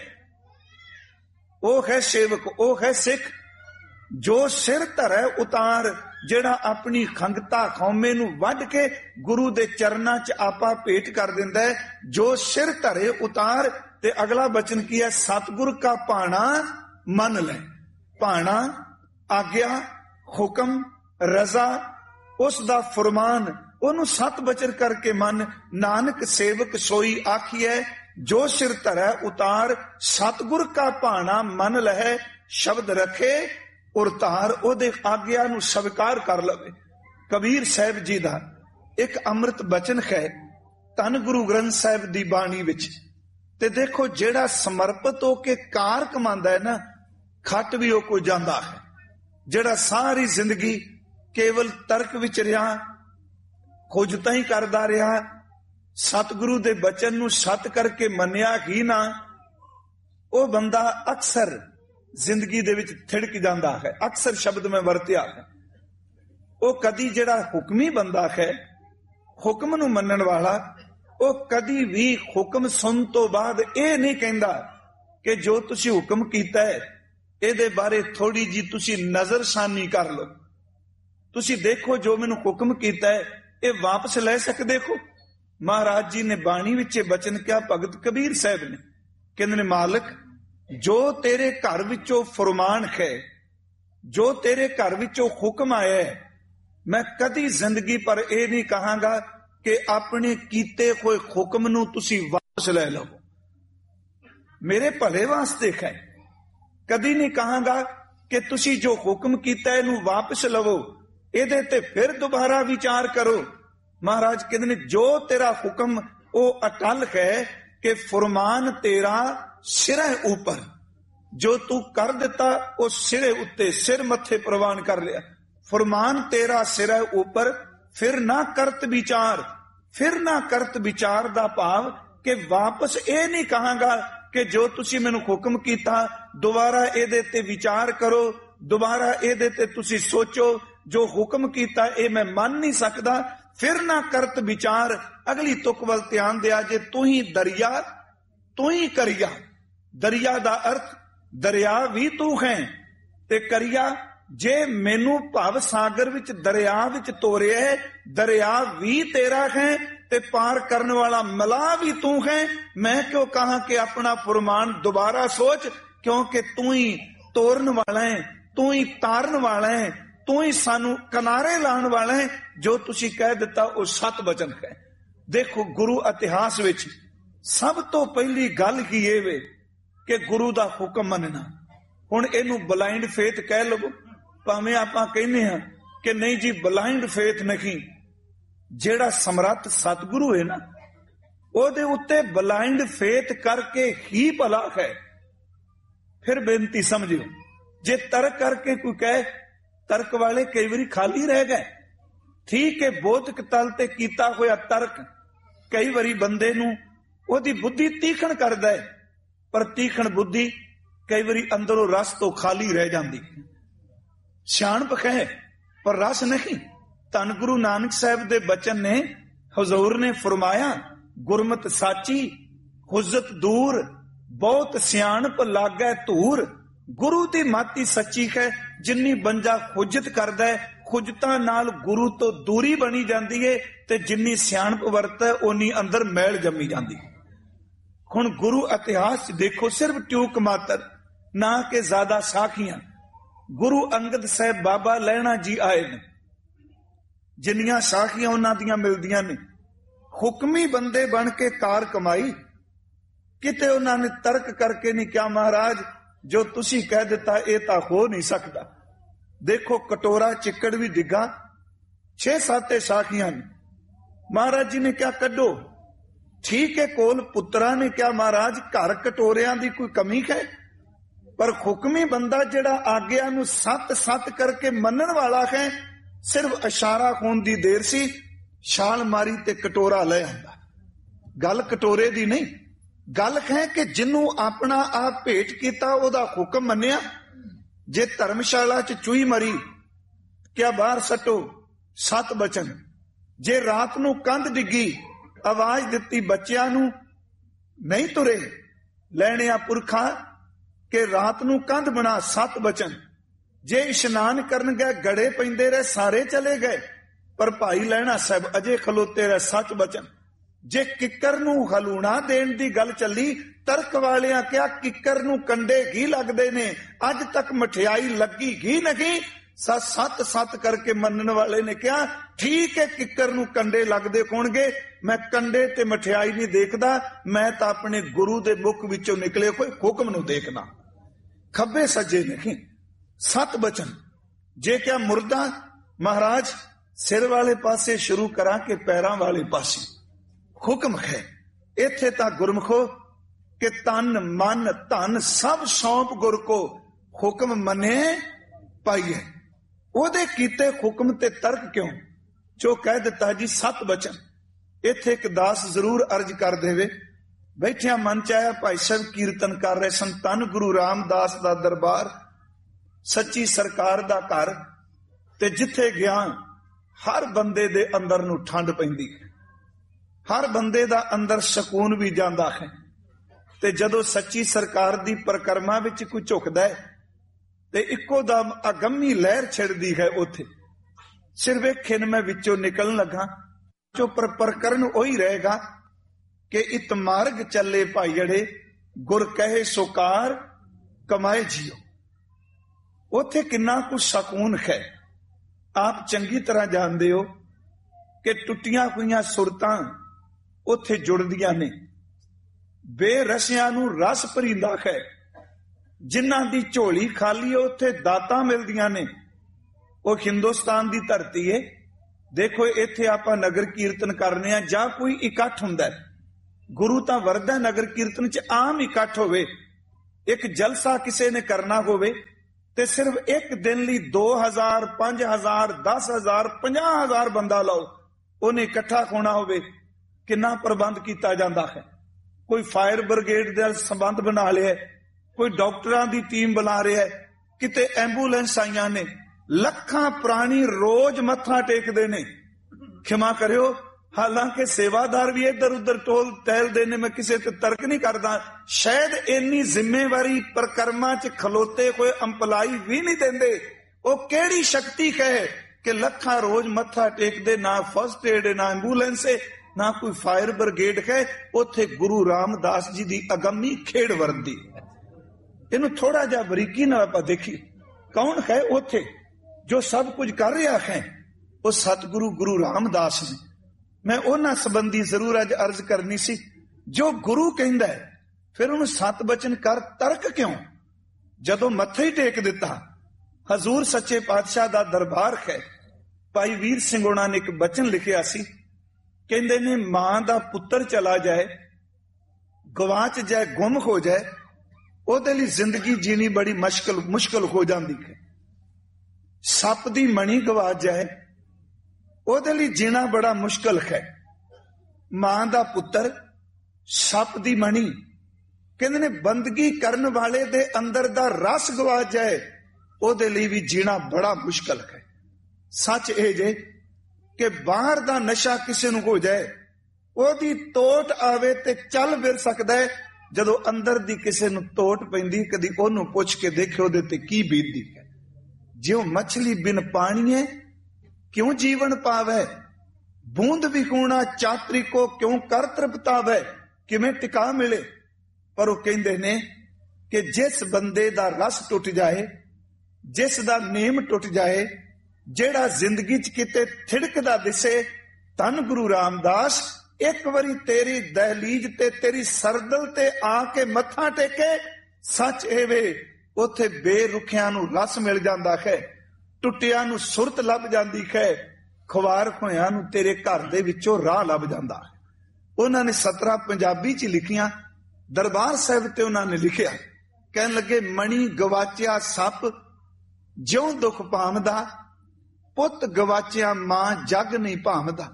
ਉਹ ਹੈ ਸੇਵਕ, ਉਹ ਹੈ ਸਿੱਖ ਜੋ ਸਿਰ ਧਰੈ ਉਤਾਰ, ਜਿਹੜਾ ਆਪਣੀ ਖੰਗਤਾ ਖੌਮੇ ਨੂੰ ਵੱਢ ਕੇ ਗੁਰੂ ਦੇ ਚਰਨਾਂ ਚ ਆਪਾ ਭੇਟ ਕਰ ਦਿੰਦਾ ਹੈ। ਜੋ ਸਿਰ ਧਰੇ ਉਤਾਰ। ਤੇ ਅਗਲਾ ਬਚਨ ਕੀ ਹੈ, ਸਤਿਗੁਰ ਕਾ ਭਾਣਾ ਮੰਨ ਲੈ। ਭਾਣਾ ਆਗਿਆ, ਹੁਕਮ, ਰਜ਼ਾ, ਉਸ ਦਾ ਫਰਮਾਨ, ਉਹਨੂੰ ਸਤ ਬਚਨ ਕਰਕੇ ਮੰਨ। ਨਾਨਕ ਸੇਵਕ ਸੋਈ ਆਖੀਐ, ਜੋ ਸਿਰ ਧਰੈ ਉਤਾਰ। ਸਤਿਗੁਰ ਕਾ ਭਾਣਾ ਮੰਨ ਲਹੈ, ਸ਼ਬਦ ਰੱਖੇ ਔਰ ਧਾਰ। ਉਹਦੇ ਆਗਿਆ ਨੂੰ ਸਵੀਕਾਰ ਕਰ ਲਵੇ। ਕਬੀਰ ਸਾਹਿਬ ਜੀ ਦਾ ਇੱਕ ਅੰਮ੍ਰਿਤ ਬਚਨ ਹੈ ਧੰਨ ਗੁਰੂ ਗ੍ਰੰਥ ਸਾਹਿਬ ਦੀ ਬਾਣੀ ਵਿੱਚ। ਤੇ ਦੇਖੋ ਜਿਹੜਾ ਸਮਰਪਿਤ ਹੋ ਕੇ ਕਾਰ ਕਮਾਉਂਦਾ ਹੈ ਨਾ, ਖੱਟ ਵੀ ਉਹ ਕੋਈ ਜਾਂਦਾ ਹੈ। ਜਿਹੜਾ ਸਾਰੀ ਜ਼ਿੰਦਗੀ ਕੇਵਲ ਤਰਕ ਵਿੱਚ ਰਿਹਾ, ਖੋਜਤਾ ਹੀ ਕਰਦਾ ਰਿਹਾ, ਸਤਿਗੁਰੂ ਦੇ ਬਚਨ ਨੂੰ ਸਤ ਕਰਕੇ ਮੰਨਿਆ ਹੀ ਨਾ, ਉਹ ਬੰਦਾ ਅਕਸਰ ਜ਼ਿੰਦਗੀ ਦੇ ਵਿੱਚ ਥਿੜਕ ਜਾਂਦਾ ਹੈ। ਅਕਸਰ ਸ਼ਬਦ ਮੈਂ ਵਰਤਿਆ ਹੈ। ਉਹ ਕਦੀ ਜਿਹੜਾ ਹੁਕਮੀ ਬੰਦਾ ਹੈ, ਹੁਕਮ ਨੂੰ ਮੰਨਣ ਵਾਲਾ, ਉਹ ਕਦੀ ਵੀ ਹੁਕਮ ਸੁਣ ਤੋਂ ਬਾਅਦ ਇਹ ਨਹੀਂ ਕਹਿੰਦਾ ਕਿ ਜੋ ਤੁਸੀਂ ਹੁਕਮ ਕੀਤਾ ਹੈ ਇਹਦੇ ਬਾਰੇ ਥੋੜੀ ਜੀ ਤੁਸੀਂ ਨਜ਼ਰਸਾਨੀ ਕਰ ਲਓ। ਤੁਸੀਂ ਦੇਖੋ ਜੋ ਮੈਨੂੰ ਹੁਕਮ ਕੀਤਾ ਹੈ ਇਹ ਵਾਪਸ ਲੈ ਸਕਦੇ ਹੋ। ਮਹਾਰਾਜ ਜੀ ਨੇ ਬਾਣੀ ਵਿੱਚ ਬਚਨ ਕਿਹਾ, ਭਗਤ ਕਬੀਰ ਸਾਹਿਬ ਨੇ, ਕਹਿੰਦੇ ਨੇ ਮਾਲਕ ਜੋ ਤੇਰੇ ਘਰ ਵਿੱਚੋਂ ਫਰਮਾਨ ਹੈ, ਜੋ ਤੇਰੇ ਘਰ ਵਿੱਚੋਂ ਹੁਕਮ ਆਇਆ ਹੈ, ਮੈਂ ਕਦੀ ਜ਼ਿੰਦਗੀ ਪਰ ਇਹ ਨਹੀਂ ਕਹਾਂਗਾ ਕਿ ਆਪਣੇ ਕੀਤੇ ਹੋਏ ਹੁਕਮ ਨੂੰ ਤੁਸੀਂ ਵਾਪਸ ਲੈ ਲਓ। ਮੇਰੇ ਭਲੇ ਵਾਸਤੇ ਹੈ। ਕਦੀ ਨਹੀਂ ਕਹਾਂਗਾ ਕਿ ਤੁਸੀਂ ਜੋ ਹੁਕਮ ਕੀਤਾ ਇਹਨੂੰ ਵਾਪਸ ਲਵੋ, ਇਹਦੇ ਤੇ ਫਿਰ ਦੁਬਾਰਾ ਵਿਚਾਰ ਕਰੋ। ਮਹਾਰਾਜ ਕਹਿੰਦੇ ਨੇ ਜੋ ਤੇਰਾ ਹੁਕਮ ਉਹ ਅਟਲ ਹੈ ਕਿ ਫੁਰਮਾਨ ਤੇਰਾ ਸਿਰੇ ਉੱਪਰ, ਜੋ ਤੂੰ ਕਰ ਦਿੱਤਾ ਉਹ ਸਿਰੇ ਉੱਤੇ, ਸਿਰ ਮੱਥੇ ਪ੍ਰਵਾਨ ਕਰ ਲਿਆ। ਫੁਰਮਾਨ ਤੇਰਾ ਸਿਰੇ ਉੱਪਰ, ਫਿਰ ਨਾ ਕਰਤ ਵਿਚਾਰ। ਫਿਰ ਨਾ ਕਰਤ ਵਿਚਾਰ ਦਾ ਭਾਵ ਕਿ ਵਾਪਸ ਇਹ ਨਹੀਂ ਕਹਾਂਗਾ ਕਿ ਜੋ ਤੁਸੀਂ ਮੈਨੂੰ ਹੁਕਮ ਕੀਤਾ ਦੁਬਾਰਾ ਇਹਦੇ ਤੇ ਵਿਚਾਰ ਕਰੋ, ਦੁਬਾਰਾ ਇਹਦੇ ਤੇ ਤੁਸੀਂ ਸੋਚੋ, ਜੋ ਹੁਕਮ ਕੀਤਾ ਇਹ ਮੈਂ ਮੰਨ ਨਹੀਂ ਸਕਦਾ। ਫਿਰ ਨਾ ਕਰਤ ਵਿਚਾਰ। ਅਗਲੀ ਤੁਕ ਵੱਲ ਧਿਆਨ ਦਿਆ ਜੇ, ਤੂੰ ਹੀ ਦਰਿਆ ਤੂੰ ਹੀ ਕਰਿਆ। ਦਰਿਆ ਦਾ ਅਰਥ ਦਰਿਆ ਵੀ ਤੂੰ ਹੈ ਤੇ ਕਰਿਆ। ਜੇ ਮੈਨੂੰ ਭਵ ਸਾਗਰ ਵਿੱਚ ਦਰਿਆ ਵਿੱਚ ਤੋਰਿਆ ਹੈ, ਦਰਿਆ ਵੀ ਤੇਰਾ ਹੈ ਤੇ ਪਾਰ ਕਰਨ ਵਾਲਾ ਮਲਾ ਵੀ ਤੂੰ ਹੈ। ਮੈਂ ਕਿਉਂ ਕਹਾਂ ਕਿ ਆਪਣਾ ਫੁਰਮਾਨ ਦੁਬਾਰਾ ਸੋਚ, ਕਿਉਂਕਿ ਤੂੰ ਹੀ ਤੋਰਨ ਵਾਲਾ ਹੈ, ਤੂੰ ਹੀ ਤਾਰਨ ਵਾਲਾ ਹੈ, ਤੂੰ ਹੀ ਸਾਨੂੰ ਕਿਨਾਰੇ ਲਾਉਣ ਵਾਲਾ ਹੈ। ਜੋ ਤੁਸੀਂ ਕਹਿ ਦਿੱਤਾ ਉਹ ਸਤ ਬਚਨ ਹੈ। ਦੇਖੋ ਗੁਰੂ ਇਤਿਹਾਸ ਵਿੱਚ ਸਭ ਤੋਂ ਪਹਿਲੀ ਗੱਲ ਕੀ ਇਹ ਵੇ ਕਿ ਗੁਰੂ ਦਾ ਹੁਕਮ ਮੰਨਣਾ। ਹੁਣ ਇਹਨੂੰ ਬਲਾਈਂਡ ਫੇਥ ਕਹਿ ਲਵੋ, ਭਾਵੇਂ ਆਪਾਂ ਕਹਿੰਦੇ ਹਾਂ ਕਿ ਨਹੀਂ ਜੀ ਬਲਾਈਂਡ ਫੇਥ ਨਹੀਂ। ਜਿਹੜਾ ਸਮਰੱਥ ਸਤਿਗੁਰੂ ਹੈ ਨਾ, ਉਹਦੇ ਉੱਤੇ ਬਲਾਈਂਡ ਫੇਥ ਕਰਕੇ ਹੀ ਭਲਾ ਹੈ। ਫਿਰ ਬੇਨਤੀ ਸਮਝਿਓ, ਜੇ ਤਰਕ ਕਰਕੇ ਕੋਈ ਕਹੇ, ਤਰਕ ਵਾਲੇ ਕਈ ਵਾਰੀ ਖਾਲੀ ਰਹਿ ਗਏ। ਠੀਕ ਹੈ, ਬੋਧਕ ਤਲ ਤੇ ਕੀਤਾ ਹੋਇਆ ਤਰਕ ਕਈ ਵਾਰੀ ਬੰਦੇ ਨੂੰ ਉਹਦੀ ਬੁੱਧੀ ਤੀਖਣ ਕਰਦਾ ਹੈ, ਪਰ ਤੀਖਣ ਬੁੱਧੀ ਕਈ ਵਾਰੀ ਅੰਦਰੋਂ ਰਸ ਤੋਂ ਖਾਲੀ ਰਹਿ ਜਾਂਦੀ। ਸਿਆਣਪ ਹੈ ਪਰ ਰਸ ਨਹੀਂ। ਧੰਨ ਗੁਰੂ ਨਾਨਕ ਸਾਹਿਬ ਦੇ ਬਚਨ ਨੇ, ਹਜ਼ੂਰ ਨੇ ਫਰਮਾਇਆ, ਗੁਰਮਤਿ ਸਾਚੀ ਹੁਜਤ ਦੂਰ, ਬਹੁਤ ਸਿਆਣਪ ਲਾਗੈ ਧੂਰ। ਗੁਰੂ ਦੀ ਮਾਤੀ ਸੱਚੀ ਹੈ। ਜਿੰਨੀ ਬੰਦਾ ਹੁਜਤ ਕਰਦਾ ਹੈ, ਹੁਜਤਾਂ ਨਾਲ ਗੁਰੂ ਤੋਂ ਦੂਰੀ ਬਣੀ ਜਾਂਦੀ ਹੈ, ਤੇ ਜਿੰਨੀ ਸਿਆਣਪ ਵਰਤੈ ਓਨੀ ਅੰਦਰ ਮੈਲ ਜੰਮੀ ਜਾਂਦੀ। ਹੁਣ ਗੁਰੂ ਇਤਿਹਾਸ ਦੇਖੋ, ਸਿਰਫ ਟਿਊਕ ਮਾਤਰ, ਨਾ ਕਿ ਜ਼ਿਆਦਾ ਸਾਖੀਆਂ। ਗੁਰੂ ਅੰਗਦ ਸਾਹਿਬ ਬਾਬਾ ਲਹਿਣਾ ਜੀ ਆਏ ਨੇ, ਜਿੰਨੀਆਂ ਸਾਖੀਆਂ ਉਹਨਾਂ ਦੀਆਂ ਮਿਲਦੀਆਂ ਨੇ। ਹੁਕਮੀ ਬੰਦੇ ਬਣ ਕੇ ਕਾਰ ਕਮਾਈ। ਕਿਤੇ ਉਹਨਾਂ ਨੇ ਤਰਕ ਕਰਕੇ ਨਹੀਂ ਕਿਹਾ ਮਹਾਰਾਜ ਜੋ ਤੁਸੀਂ ਕਹਿ ਦਿੱਤਾ ਇਹ ਤਾਂ ਹੋ ਨਹੀਂ ਸਕਦਾ। ਦੇਖੋ ਕਟੋਰਾ ਚਿੱਕੜ ਵੀ ਡਿੱਗਾ, ਛੇ ਸੱਤੇ ਸਾਖੀਆਂ ਨੇ। ਮਹਾਰਾਜ ਜੀ ਨੇ ਕਿਹਾ ਕੱਢੋ। ਠੀਕ ਹੈ, ਕੋਲ ਪੁੱਤਰਾਂ ਨੇ ਕਿਹਾ ਮਹਾਰਾਜ ਘਰ ਕਟੋਰਿਆਂ ਦੀ ਕੋਈ ਕਮੀ ਹੈ? ਪਰ ਹੁਕਮੀ ਬੰਦਾ ਜਿਹੜਾ ਆਗਿਆ ਨੂੰ ਸੱਤ ਸੱਤ ਕਰਕੇ ਮੰਨਣ ਵਾਲਾ ਹੈ, ਸਿਰਫ ਇਸ਼ਾਰਾ ਹੋਣ ਦੀ ਦੇਰ ਸੀ, ਛਾਲ ਮਾਰੀ ਤੇ ਕਟੋਰਾ ਲੈ ਆਂਦਾ। ਗੱਲ ਕਟੋਰੇ ਦੀ ਨਹੀਂ, ਗੱਲ ਹੈ ਕਿ ਜਿਹਨੂੰ ਆਪਣਾ ਆਪ ਭੇਟ ਕੀਤਾ ਉਹਦਾ ਹੁਕਮ ਮੰਨਿਆ। ਜੇ ਧਰਮਸ਼ਾਲਾ ਚ ਚੂਹੀ ਮਰੀ, ਕਿਆ ਬਾਹਰ ਸੱਟੋ, ਸੱਤ ਬਚਨ। ਜੇ ਰਾਤ ਨੂੰ ਕੰਧ ਡਿੱਗੀ, ਆਵਾਜ਼ ਦਿੱਤੀ ਬੱਚਿਆਂ ਨੂੰ, ਨਹੀਂ ਤੁਰੇ ਲੈਣਿਆ ਪੁਰਖਾ ਕਿ ਰਾਤ ਨੂੰ ਕੰਧ ਬਣਾ, ਸੱਤ ਬਚਨ। ਜੇ ਇਸ਼ਨਾਨ ਕਰਨ ਗਏ, ਗੜੇ ਪੈਂਦੇ ਰਹੇ, ਸਾਰੇ ਚਲੇ ਗਏ, ਪਰ ਭਾਈ ਲਹਿਣਾ ਸਾਹਿਬ ਅਜੇ ਖਲੋਤੇ ਰਹੇ, ਸੱਚ ਬਚਨ। ਜੇ ਕਿੱਕਰ ਨੂੰ ਹਲੂਣਾ ਦੇਣ ਦੀ ਗੱਲ ਚੱਲੀ, ਤਰਕ ਵਾਲਿਆਂ ਕਿਹਾ ਕਿੱਕਰ ਨੂੰ ਕੰਡੇ ਘੀ ਲੱਗਦੇ ਨੇ, ਅੱਜ ਤੱਕ ਮਠਿਆਈ ਲੱਗੀ ਘੀ ਨਹੀਂ। ਸੱਤ ਸੱਤ ਸੱਤ ਕਰਕੇ ਮੰਨਣ ਵਾਲੇ ਨੇ ਕਿਹਾ ਠੀਕ ਹੈ, ਕਿੱਕਰ ਨੂੰ ਕੰਡੇ ਲੱਗਦੇ ਹੋਣਗੇ, ਮੈਂ ਕੰਡੇ ਤੇ ਮਠਿਆਈ ਨਹੀਂ ਦੇਖਦਾ, ਮੈਂ ਤਾਂ ਆਪਣੇ ਗੁਰੂ ਦੇ ਮੁਖ ਵਿੱਚੋਂ ਨਿਕਲੇ ਕੋਈ ਹੁਕਮ ਨੂੰ ਦੇਖਣਾ, ਖੱਬੇ ਸੱਜੇ ਨਹੀਂ। ਸੱਤ ਬਚਨ। ਜੇ ਕਿਹਾ ਮੁਰਦਾ, ਮਹਾਰਾਜ ਸਿਰ ਵਾਲੇ ਪਾਸੇ ਸ਼ੁਰੂ ਕਰਾਂ ਕਿ ਪੈਰਾਂ ਵਾਲੇ ਪਾਸੇ? ਹੁਕਮ ਹੈ। ਇੱਥੇ ਤਾਂ ਗੁਰਮਖੋ ਕਿ ਤਨ ਮਨ ਧਨ ਸਭ ਸੌਂਪ ਗੁਰ ਕੋ, ਹੁਕਮ ਮੰਨੇ ਪਾਈਏ। ਉਹਦੇ ਕੀਤੇ ਹੁਕਮ ਤੇ ਤਰਕ ਕਿਉਂ? ਜੋ ਕਹਿ ਦਿੱਤਾ ਜੀ ਸੱਤ ਬਚਨ। ਇੱਥੇ ਇੱਕ ਦਾਸ ਜ਼ਰੂਰ ਅਰਜ ਕਰ ਦੇਵੇ, ਬੈਠਿਆ ਮਨ ਚ ਆਇਆ ਭਾਈ ਸਾਹਿਬ ਕੀਰਤਨ ਕਰ ਰਹੇ ਸਨ, ਧੰਨ ਗੁਰੂ ਰਾਮਦਾਸ ਦਾ ਦਰਬਾਰ, ਸੱਚੀ ਸਰਕਾਰ ਦਾ ਘਰ, ਤੇ ਜਿੱਥੇ ਗਿਆ ਹਰ ਬੰਦੇ ਦੇ ਅੰਦਰ ਨੂੰ ਠੰਡ ਪੈਂਦੀ ਹੈ, ਹਰ ਬੰਦੇ ਦਾ ਅੰਦਰ ਸਕੂਨ ਵੀ ਜਾਂਦਾ ਹੈ। ਤੇ ਜਦੋਂ ਸੱਚੀ ਸਰਕਾਰ ਦੀ ਪਰਿਕਰਮਾ ਵਿੱਚ ਕੋਈ ਝੁਕਦਾ ਹੈ ਤੇ ਇੱਕੋ ਦਮ ਅਗੰਮੀ ਲਹਿਰ ਛਿੜਦੀ ਹੈ ਉੱਥੇ। ਸਿਰ ਵੇਖੇ ਮੈਂ ਵਿੱਚੋਂ ਨਿਕਲਣ ਲੱਗਾ, ਚੋ ਪਰ ਪ੍ਰਕਰਨ ਉਹੀ ਰਹੇਗਾ ਕਿ ਇਤ ਮਾਰਗ ਚੱਲੇ ਭਾਈ ਜੜੇ, ਗੁਰ ਕਹੇ ਸੁਕਾਰ ਕਮਾਏ ਜੀਓ। ਉੱਥੇ ਕਿੰਨਾ ਕੁ ਸਕੂਨ ਹੈ। ਆਪ ਚੰਗੀ ਤਰ੍ਹਾਂ ਜਾਣਦੇ ਹੋ ਕਿ ਟੁੱਟੀਆਂ ਹੋਈਆਂ ਸੁਰਤਾਂ ਉੱਥੇ ਜੁੜਦੀਆਂ ਨੇ, ਬੇਰਸਿਆਂ ਨੂੰ ਰਸ ਭਰੀਂਦਾ ਹੈ। ਜਿਨ੍ਹਾਂ ਦੀ ਝੋਲੀ ਖਾਲੀ ਹੈ ਉੱਥੇ ਦਾਤਾਂ ਮਿਲਦੀਆਂ ਨੇ। ਉਹ ਹਿੰਦੁਸਤਾਨ ਦੀ ਧਰਤੀ ਹੈ। ਦੇਖੋ ਇੱਥੇ ਆਪਾਂ ਨਗਰ ਕੀਰਤਨ ਕਰਨੇ ਆ ਜਾਂ ਕੋਈ ਇਕੱਠ ਹੁੰਦਾ, ਗੁਰੂ ਤਾਂ ਵਰਦਾ ਨਗਰ ਕੀਰਤਨ ਚ ਆਮ ਇਕੱਠ ਹੋਵੇ, ਇੱਕ ਜਲਸਾ ਕਿਸੇ ਨੇ ਕਰਨਾ ਹੋਵੇ ਤੇ ਸਿਰਫ ਇੱਕ ਦਿਨ ਲਈ ਦੋ ਹਜ਼ਾਰ, ਪੰਜ ਹਜ਼ਾਰ, ਦਸ ਹਜ਼ਾਰ, ਪੰਜਾਹ ਹਜ਼ਾਰ ਬੰਦਾ ਲਾਓ, ਉਹਨੇ ਇਕੱਠਾ ਹੋਣਾ ਹੋਵੇ, ਕਿੰਨਾ ਪ੍ਰਬੰਧ ਕੀਤਾ ਜਾਂਦਾ ਹੈ। ਕੋਈ ਫਾਇਰ ਬ੍ਰਿਗੇਡ ਦਾ ਸੰਬੰਧ ਬਣਾ ਲਿਆ, ਕੋਈ ਡਾਕਟਰਾਂ ਦੀ ਟੀਮ ਬੁਲਾ ਰਿਹਾ, ਕਿਤੇ ਐਂਬੂਲੈਂਸ ਆਈਆਂ ਨੇ, ਲੱਖਾਂ ਪ੍ਰਾਣੀ ਰੋਜ਼ ਮੱਥਾ ਟੇਕਦੇ ਨੇ। ਖਿਮਾ ਕਰਿਓ, ਹਾਲਾਂਕਿ ਸੇਵਾਦਾਰ ਵੀ ਇੱਧਰ ਉੱਧਰ ਟੋਲ ਟਹਿਲਦੇ ਨੇ, ਮੈਂ ਕਿਸੇ ਤੇ ਤਰਕ ਨਹੀਂ ਕਰਦਾ, ਸ਼ਾਇਦ ਇੰਨੀ ਜ਼ਿੰਮੇਵਾਰੀ ਪ੍ਰਕਰਮਾਂ ਚ ਖਲੋਤੇ ਹੋਏ ਅੰਪਲਾਈ ਵੀ ਨਹੀਂ ਦਿੰਦੇ। ਉਹ ਕਿਹੜੀ ਸ਼ਕਤੀ ਕਹੇ ਕਿ ਲੱਖਾਂ ਰੋਜ਼ ਮੱਥਾ ਟੇਕਦੇ, ਨਾ ਫਸਟ ਏਡ, ਨਾ ਐਂਬੂਲੈਂਸ, ਨਾ ਕੋਈ ਫਾਇਰ ਬ੍ਰਿਗੇਡ ਕਹੇ। ਉੱਥੇ ਗੁਰੂ ਰਾਮਦਾਸ ਜੀ ਦੀ ਅਗੰਮੀ ਖੇਡ ਵਰਦੀ। ਇਹਨੂੰ ਥੋੜਾ ਜਿਹਾ ਬਰੀਕੀ ਨਾਲ ਆਪਾਂ ਦੇਖੀ, ਕੌਣ ਹੈ ਉੱਥੇ ਜੋ ਸਭ ਕੁਝ ਕਰ ਰਿਹਾ ਹੈ? ਉਹ ਸਤਿਗੁਰੂ ਗੁਰੂ ਰਾਮਦਾਸ ਨੇ। ਮੈਂ ਉਹਨਾਂ ਸੰਬੰਧੀ ਜ਼ਰੂਰ ਅੱਜ ਅਰਜ਼ ਕਰਨੀ ਸੀ। ਜੋ ਗੁਰੂ ਕਹਿੰਦਾ ਹੈ ਫਿਰ ਉਹਨੂੰ ਸਤ ਬਚਨ ਕਰ, ਤਰਕ ਕਿਉਂ? ਜਦੋਂ ਮੱਥੇ ਹੀ ਟੇਕ ਦਿੱਤਾ, ਹਜ਼ੂਰ ਸੱਚੇ ਪਾਤਸ਼ਾਹ ਦਾ ਦਰਬਾਰ ਹੈ। ਭਾਈ ਵੀਰ ਸਿੰਘ ਉਹਨਾਂ ਨੇ ਇੱਕ ਬਚਨ ਲਿਖਿਆ ਸੀ, ਕਹਿੰਦੇ ਨੇ ਮਾਂ ਦਾ ਪੁੱਤਰ ਚਲਾ ਜਾਏ, ਗਵਾਚ ਜਾਏ, ਗੁੰਮ ਹੋ ਜਾਏ, ਉਹਦੇ ਲਈ ਜ਼ਿੰਦਗੀ ਜੀਣੀ ਬੜੀ ਮੁਸ਼ਕਲ ਮੁਸ਼ਕਲ ਹੋ ਜਾਂਦੀ ਹੈ। ਸੱਪ ਦੀ ਮਣੀ ਗਵਾਚ ਜਾਏ, ਉਹਦੇ ਲਈ ਜੀਣਾ ਬੜਾ ਮੁਸ਼ਕਲ ਹੈ। ਮਾਂ ਦਾ ਪੁੱਤਰ, ਸੱਪ ਦੀ ਮਣੀ, ਕਹਿੰਦੇ ਨੇ ਬੰਦਗੀ ਕਰਨ ਵਾਲੇ ਦੇ ਅੰਦਰ ਦਾ ਰਸ ਗਵਾਚ ਜਾਏ, ਉਹਦੇ ਲਈ ਵੀ ਜੀਣਾ ਬੜਾ ਮੁਸ਼ਕਲ ਹੈ। ਸੱਚ ਇਹ ਜੇ ਕਿ ਬਾਹਰ ਦਾ ਨਸ਼ਾ ਕਿਸੇ ਨੂੰ ਹੋ ਜਾਏ, ਉਹਦੀ ਤੋਟ ਆਵੇ ਤੇ ਚੱਲ ਫਿਰ ਸਕਦਾ ਹੈ। ਜਦੋਂ ਅੰਦਰ ਦੀ ਕਿਸੇ ਨੂੰ ਤੋਟ ਪੈਂਦੀ, ਕਦੀ ਉਹਨੂੰ ਪੁੱਛ ਕੇ ਦੇਖਿਓ ਉਹਦੇ ਤੇ ਕੀ ਬੀਤਦੀ ਹੈ। ਜਿਉ ਮਛਲੀ ਬਿਨ ਪਾਣੀਏ ਕਿਉਂ ਜੀਵਨ ਪਾਵੇ, ਬੂੰਦ ਵਿਖੂਣਾ ਚਾਤਰੀ ਕੋ ਕਿਉਂ ਕਰ ਤ੍ਰਿਪਤਾਵੇ, ਕਿਵੇਂ ਟਿਕਾ ਮਿਲੇ। ਪਰ ਉਹ ਕਹਿੰਦੇ ਨੇ ਕਿ ਜਿਸ ਬੰਦੇ ਦਾ ਰਸ ਟੁੱਟ ਜਾਏ, ਜਿਸ ਦਾ ਨੇਮ ਟੁੱਟ ਜਾਏ, ਜਿਹੜਾ ਜ਼ਿੰਦਗੀ ਚ ਕਿਤੇ ਥਿੜਕਦਾ ਦਿਸੇ, ਧੰਨ ਗੁਰੂ ਰਾਮਦਾਸ ਇੱਕ ਵਾਰੀ ਤੇਰੀ ਦਹਲੀਜ ਤੇ ਤੇਰੀ ਸਰਦਲ ਤੇ ਆ ਕੇ ਮੱਥਾ ਟੇਕੇ। ਸੱਚ ਇਹ ਵੇ, ਉੱਥੇ ਬੇਰੁਖਿਆਂ ਨੂੰ ਰਸ ਮਿਲ ਜਾਂਦਾ ਹੈ, ਟੁੱਟਿਆਂ ਨੂੰ ਸੁਰਤ ਲੱਭ ਜਾਂਦੀ ਹੈ, ਖੁਆਰ ਹੋਇਆਂ ਨੂੰ ਤੇਰੇ ਘਰ ਦੇ ਵਿੱਚੋਂ ਰਾਹ ਲੱਭ ਜਾਂਦਾ ਹੈ। ਉਹਨਾਂ ਨੇ ਸਤਰਾਂ ਪੰਜਾਬੀ ਚ ਲਿਖੀਆਂ, ਦਰਬਾਰ ਸਾਹਿਬ ਤੇ ਉਹਨਾਂ ਨੇ ਲਿਖਿਆ, ਕਹਿਣ ਲੱਗੇ ਮਣੀ ਗਵਾਚਿਆ ਸੱਪ ਜਿਉਂ ਦੁੱਖ ਪਾਮਦਾ, ਪੁੱਤ ਗਵਾਚਿਆ ਮਾਂ ਜਗ ਨਹੀਂ ਭਾਮਦਾ।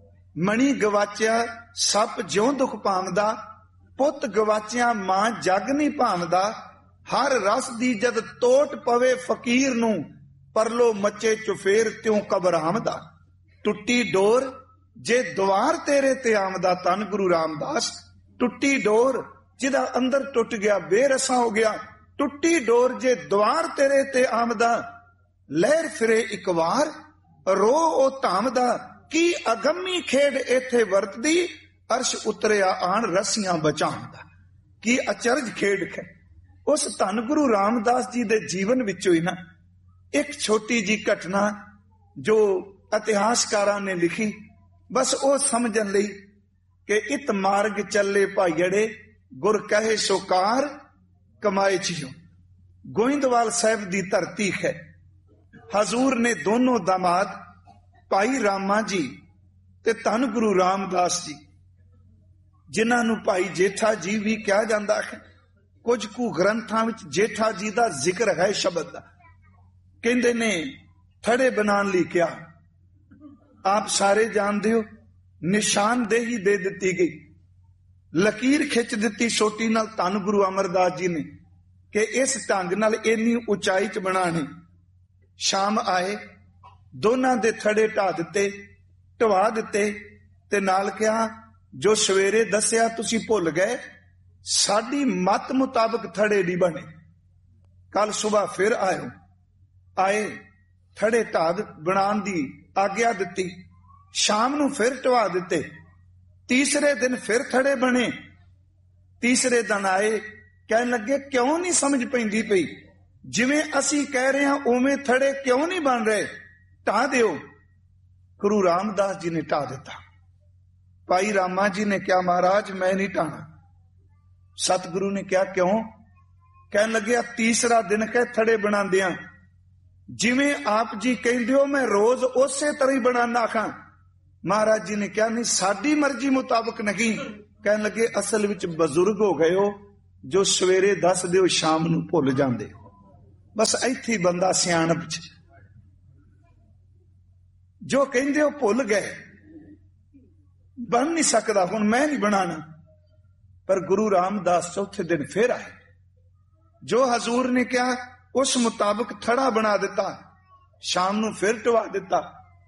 ਮਣੀ ਗਵਾਚਿਆ ਸੱਪ ਜਿਉਂ ਦੁੱਖ ਪਾਮਦਾ, ਪੁੱਤ ਗਵਾਚਿਆ ਮਾਂ ਜਗ ਨਹੀਂ ਭਾਮਦਾ। ਹਰ ਰਸ ਦੀ ਜਦ ਤੋਟ ਪਵੇ ਫਕੀਰ ਨੂੰ, ਪਰਲੋ ਮੱਚੇ ਚੁਫੇਰ ਤਿਉ ਕਬਰ ਆਮਦਾ। ਟੁੱਟੀ ਡੋਰ ਜੇ ਦੁਆਰ ਤੇਰੇ ਤੇ ਆਮਦਾ, ਧੰਨ ਗੁਰੂ ਰਾਮਦਾਸ। ਟੁੱਟੀ ਡੋਰ ਜਿਹਦਾ ਅੰਦਰ ਟੁੱਟ ਗਿਆ, ਬੇਰਸਾ ਹੋ ਗਿਆ, ਟੁੱਟੀ ਡੋਰ ਜੇ ਦੁਆਰ ਤੇਰੇ ਤੇ ਆਮਦਾ। ਲਹਿਰ ਫਿਰੇ ਇੱਕ ਵਾਰ ਰੋ ਉਹ ਧਾਮਦਾ, ਕੀ ਅਗੰਮੀ ਖੇਡ ਇੱਥੇ ਵਰਤਦੀ, ਅਰਸ਼ ਉਤਰਿਆ ਆਣ ਰਸੀਆਂ ਬਚਾਉਂਦਾ। ਕੀ ਅਚਰਜ ਖੇਡ ਹੈ। ਉਸ ਧੰਨ ਗੁਰੂ ਰਾਮਦਾਸ ਜੀ ਦੇ ਜੀਵਨ ਵਿੱਚੋਂ ਹੀ ਨਾ ਇੱਕ ਛੋਟੀ ਜੀ ਘਟਨਾ ਜੋ ਇਤਿਹਾਸਕਾਰਾਂ ਨੇ ਲਿਖੀ, ਬਸ ਉਹ ਸਮਝਣ ਲਈ ਕਿ ਇਤ ਮਾਰਗ ਚੱਲੇ ਭਾਈੜੇ, ਗੁਰ ਕਹੇ ਸੋਕਾਰ ਕਮਾਏ ਜੀਓ। ਗੋਇੰਦਵਾਲ ਸਾਹਿਬ ਦੀ ਧਰਤੀ ਹੈ। ਹਜ਼ੂਰ ਨੇ ਦੋਨੋਂ ਦਾਮਾਦ ਭਾਈ ਰਾਮਾ ਜੀ ਤੇ ਧੰਨ ਗੁਰੂ ਰਾਮਦਾਸ ਜੀ, ਜਿਨ੍ਹਾਂ ਨੂੰ ਭਾਈ ਜੇਠਾ ਜੀ ਵੀ ਕਿਹਾ ਜਾਂਦਾ ਹੈ, ਕੁਝ ਕੁ ਗ੍ਰੰਥਾਂ ਵਿੱਚ ਜੇਠਾ ਜੀ ਦਾ ਜ਼ਿਕਰ ਹੈ ਸ਼ਬਦ ਦਾ, ਕਹਿੰਦੇ ਨੇ ਥੜੇ ਬਣਾਉਣ ਲਈ ਕਿਹਾ। ਆਪ ਸਾਰੇ ਜਾਣਦੇ ਹੋ, ਨਿਸ਼ਾਨਦੇਹੀ ਦੇ ਦਿੱਤੀ ਗਈ, ਲਕੀਰ ਖਿੱਚ ਦਿੱਤੀ ਸੋਟੀ ਨਾਲ ਧੰਨ ਗੁਰੂ ਅਮਰਦਾਸ ਜੀ ਨੇ ਕਿ ਇਸ ਢੰਗ ਨਾਲ ਇੰਨੀ ਉਚਾਈ ਚ ਬਣਾਣੇ। ਸ਼ਾਮ ਆਏ, ਦੋਨਾਂ ਦੇ ਥੜੇ ਢਾ ਦਿੱਤੇ, ਢਵਾ ਦਿੱਤੇ ਤੇ ਨਾਲ ਕਿਹਾ, ਜੋ ਸਵੇਰੇ ਦੱਸਿਆ ਤੁਸੀਂ ਭੁੱਲ ਗਏ, ਸਾਡੀ ਮਤ ਮੁਤਾਬਕ ਥੜੇ ਨਹੀਂ ਬਣੇ, ਕੱਲ ਸੁਬਾਹ ਫਿਰ ਆਇਓ। ਆਏ, ਥੜੇ ਢਾ ਬਣਾਉਣ ਦੀ ਆਗਿਆ ਦਿੱਤੀ, ਸ਼ਾਮ ਨੂੰ ਫਿਰ ਢਵਾ ਦਿੱਤੇ, ਤੀਸਰੇ ਦਿਨ ਫਿਰ ਥੜੇ ਬਣੇ। ਤੀਸਰੇ ਦਿਨ ਆਏ, ਕਹਿਣ ਲੱਗੇ ਕਿਉਂ ਨਹੀਂ ਸਮਝ ਪੈਂਦੀ ਪਈ, ਜਿਵੇਂ ਅਸੀਂ ਕਹਿ ਰਹੇ ਹਾਂ ਉਵੇਂ ਥੜੇ ਕਿਉਂ ਨਹੀਂ ਬਣ ਰਹੇ, ਢਾ ਦਿਓ। ਗੁਰੂ ਰਾਮਦਾਸ ਜੀ ਨੇ ਢਾ ਦਿੱਤਾ। ਭਾਈ ਰਾਮਾ ਜੀ ਨੇ ਕਿਹਾ, ਮਹਾਰਾਜ ਮੈਂ ਨਹੀਂ ਢਾਣਾ। ਸਤਿਗੁਰੂ ਨੇ ਕਿਹਾ ਕਿਉਂ? ਕਹਿਣ ਲੱਗਿਆ ਤੀਸਰਾ ਦਿਨ ਕਹਿ ਥੜੇ ਬਣਾਉਂਦਿਆਂ ਜਿਵੇਂ ਆਪ ਜੀ ਕਹਿੰਦੇ ਹੋ ਮੈਂ ਰੋਜ਼ ਉਸੇ ਤਰ੍ਹਾਂ ਹੀ ਬਣਾਉਣਾ ਖਾਂ। ਮਹਾਰਾਜ ਜੀ ਨੇ ਕਿਹਾ ਨਹੀਂ, ਸਾਡੀ ਮਰਜ਼ੀ ਮੁਤਾਬਕ ਨਹੀਂ, ਕਹਿਣ ਲੱਗੇ ਅਸਲ ਵਿੱਚ ਬਜ਼ੁਰਗ ਹੋ ਗਏ ਹੋ, ਜੋ ਸਵੇਰੇ ਦੱਸਦੇ ਹੋ ਸ਼ਾਮ ਨੂੰ ਭੁੱਲ ਜਾਂਦੇ ਹੋ। ਬਸ ਇੱਥੇ ਹੀ ਬੰਦਾ ਸਿਆਣਪ ਚ ਜੋ ਕਹਿੰਦੇ ਹੋ ਭੁੱਲ ਗਏ, ਬਣ ਨਹੀਂ ਸਕਦਾ, ਹੁਣ ਮੈਂ ਨਹੀਂ ਬਣਾਣਾ। ਪਰ ਗੁਰੂ ਰਾਮਦਾਸ ਚੌਥੇ ਦਿਨ ਫਿਰ ਆਏ, ਜੋ ਹਜ਼ੂਰ ਨੇ ਕਿਹਾ ਉਸ ਮੁਤਾਬਕ ਥੜਾ ਬਣਾ ਦਿੱਤਾ, ਸ਼ਾਮ ਨੂੰ ਫਿਰ ਢਵਾ ਦਿੱਤਾ।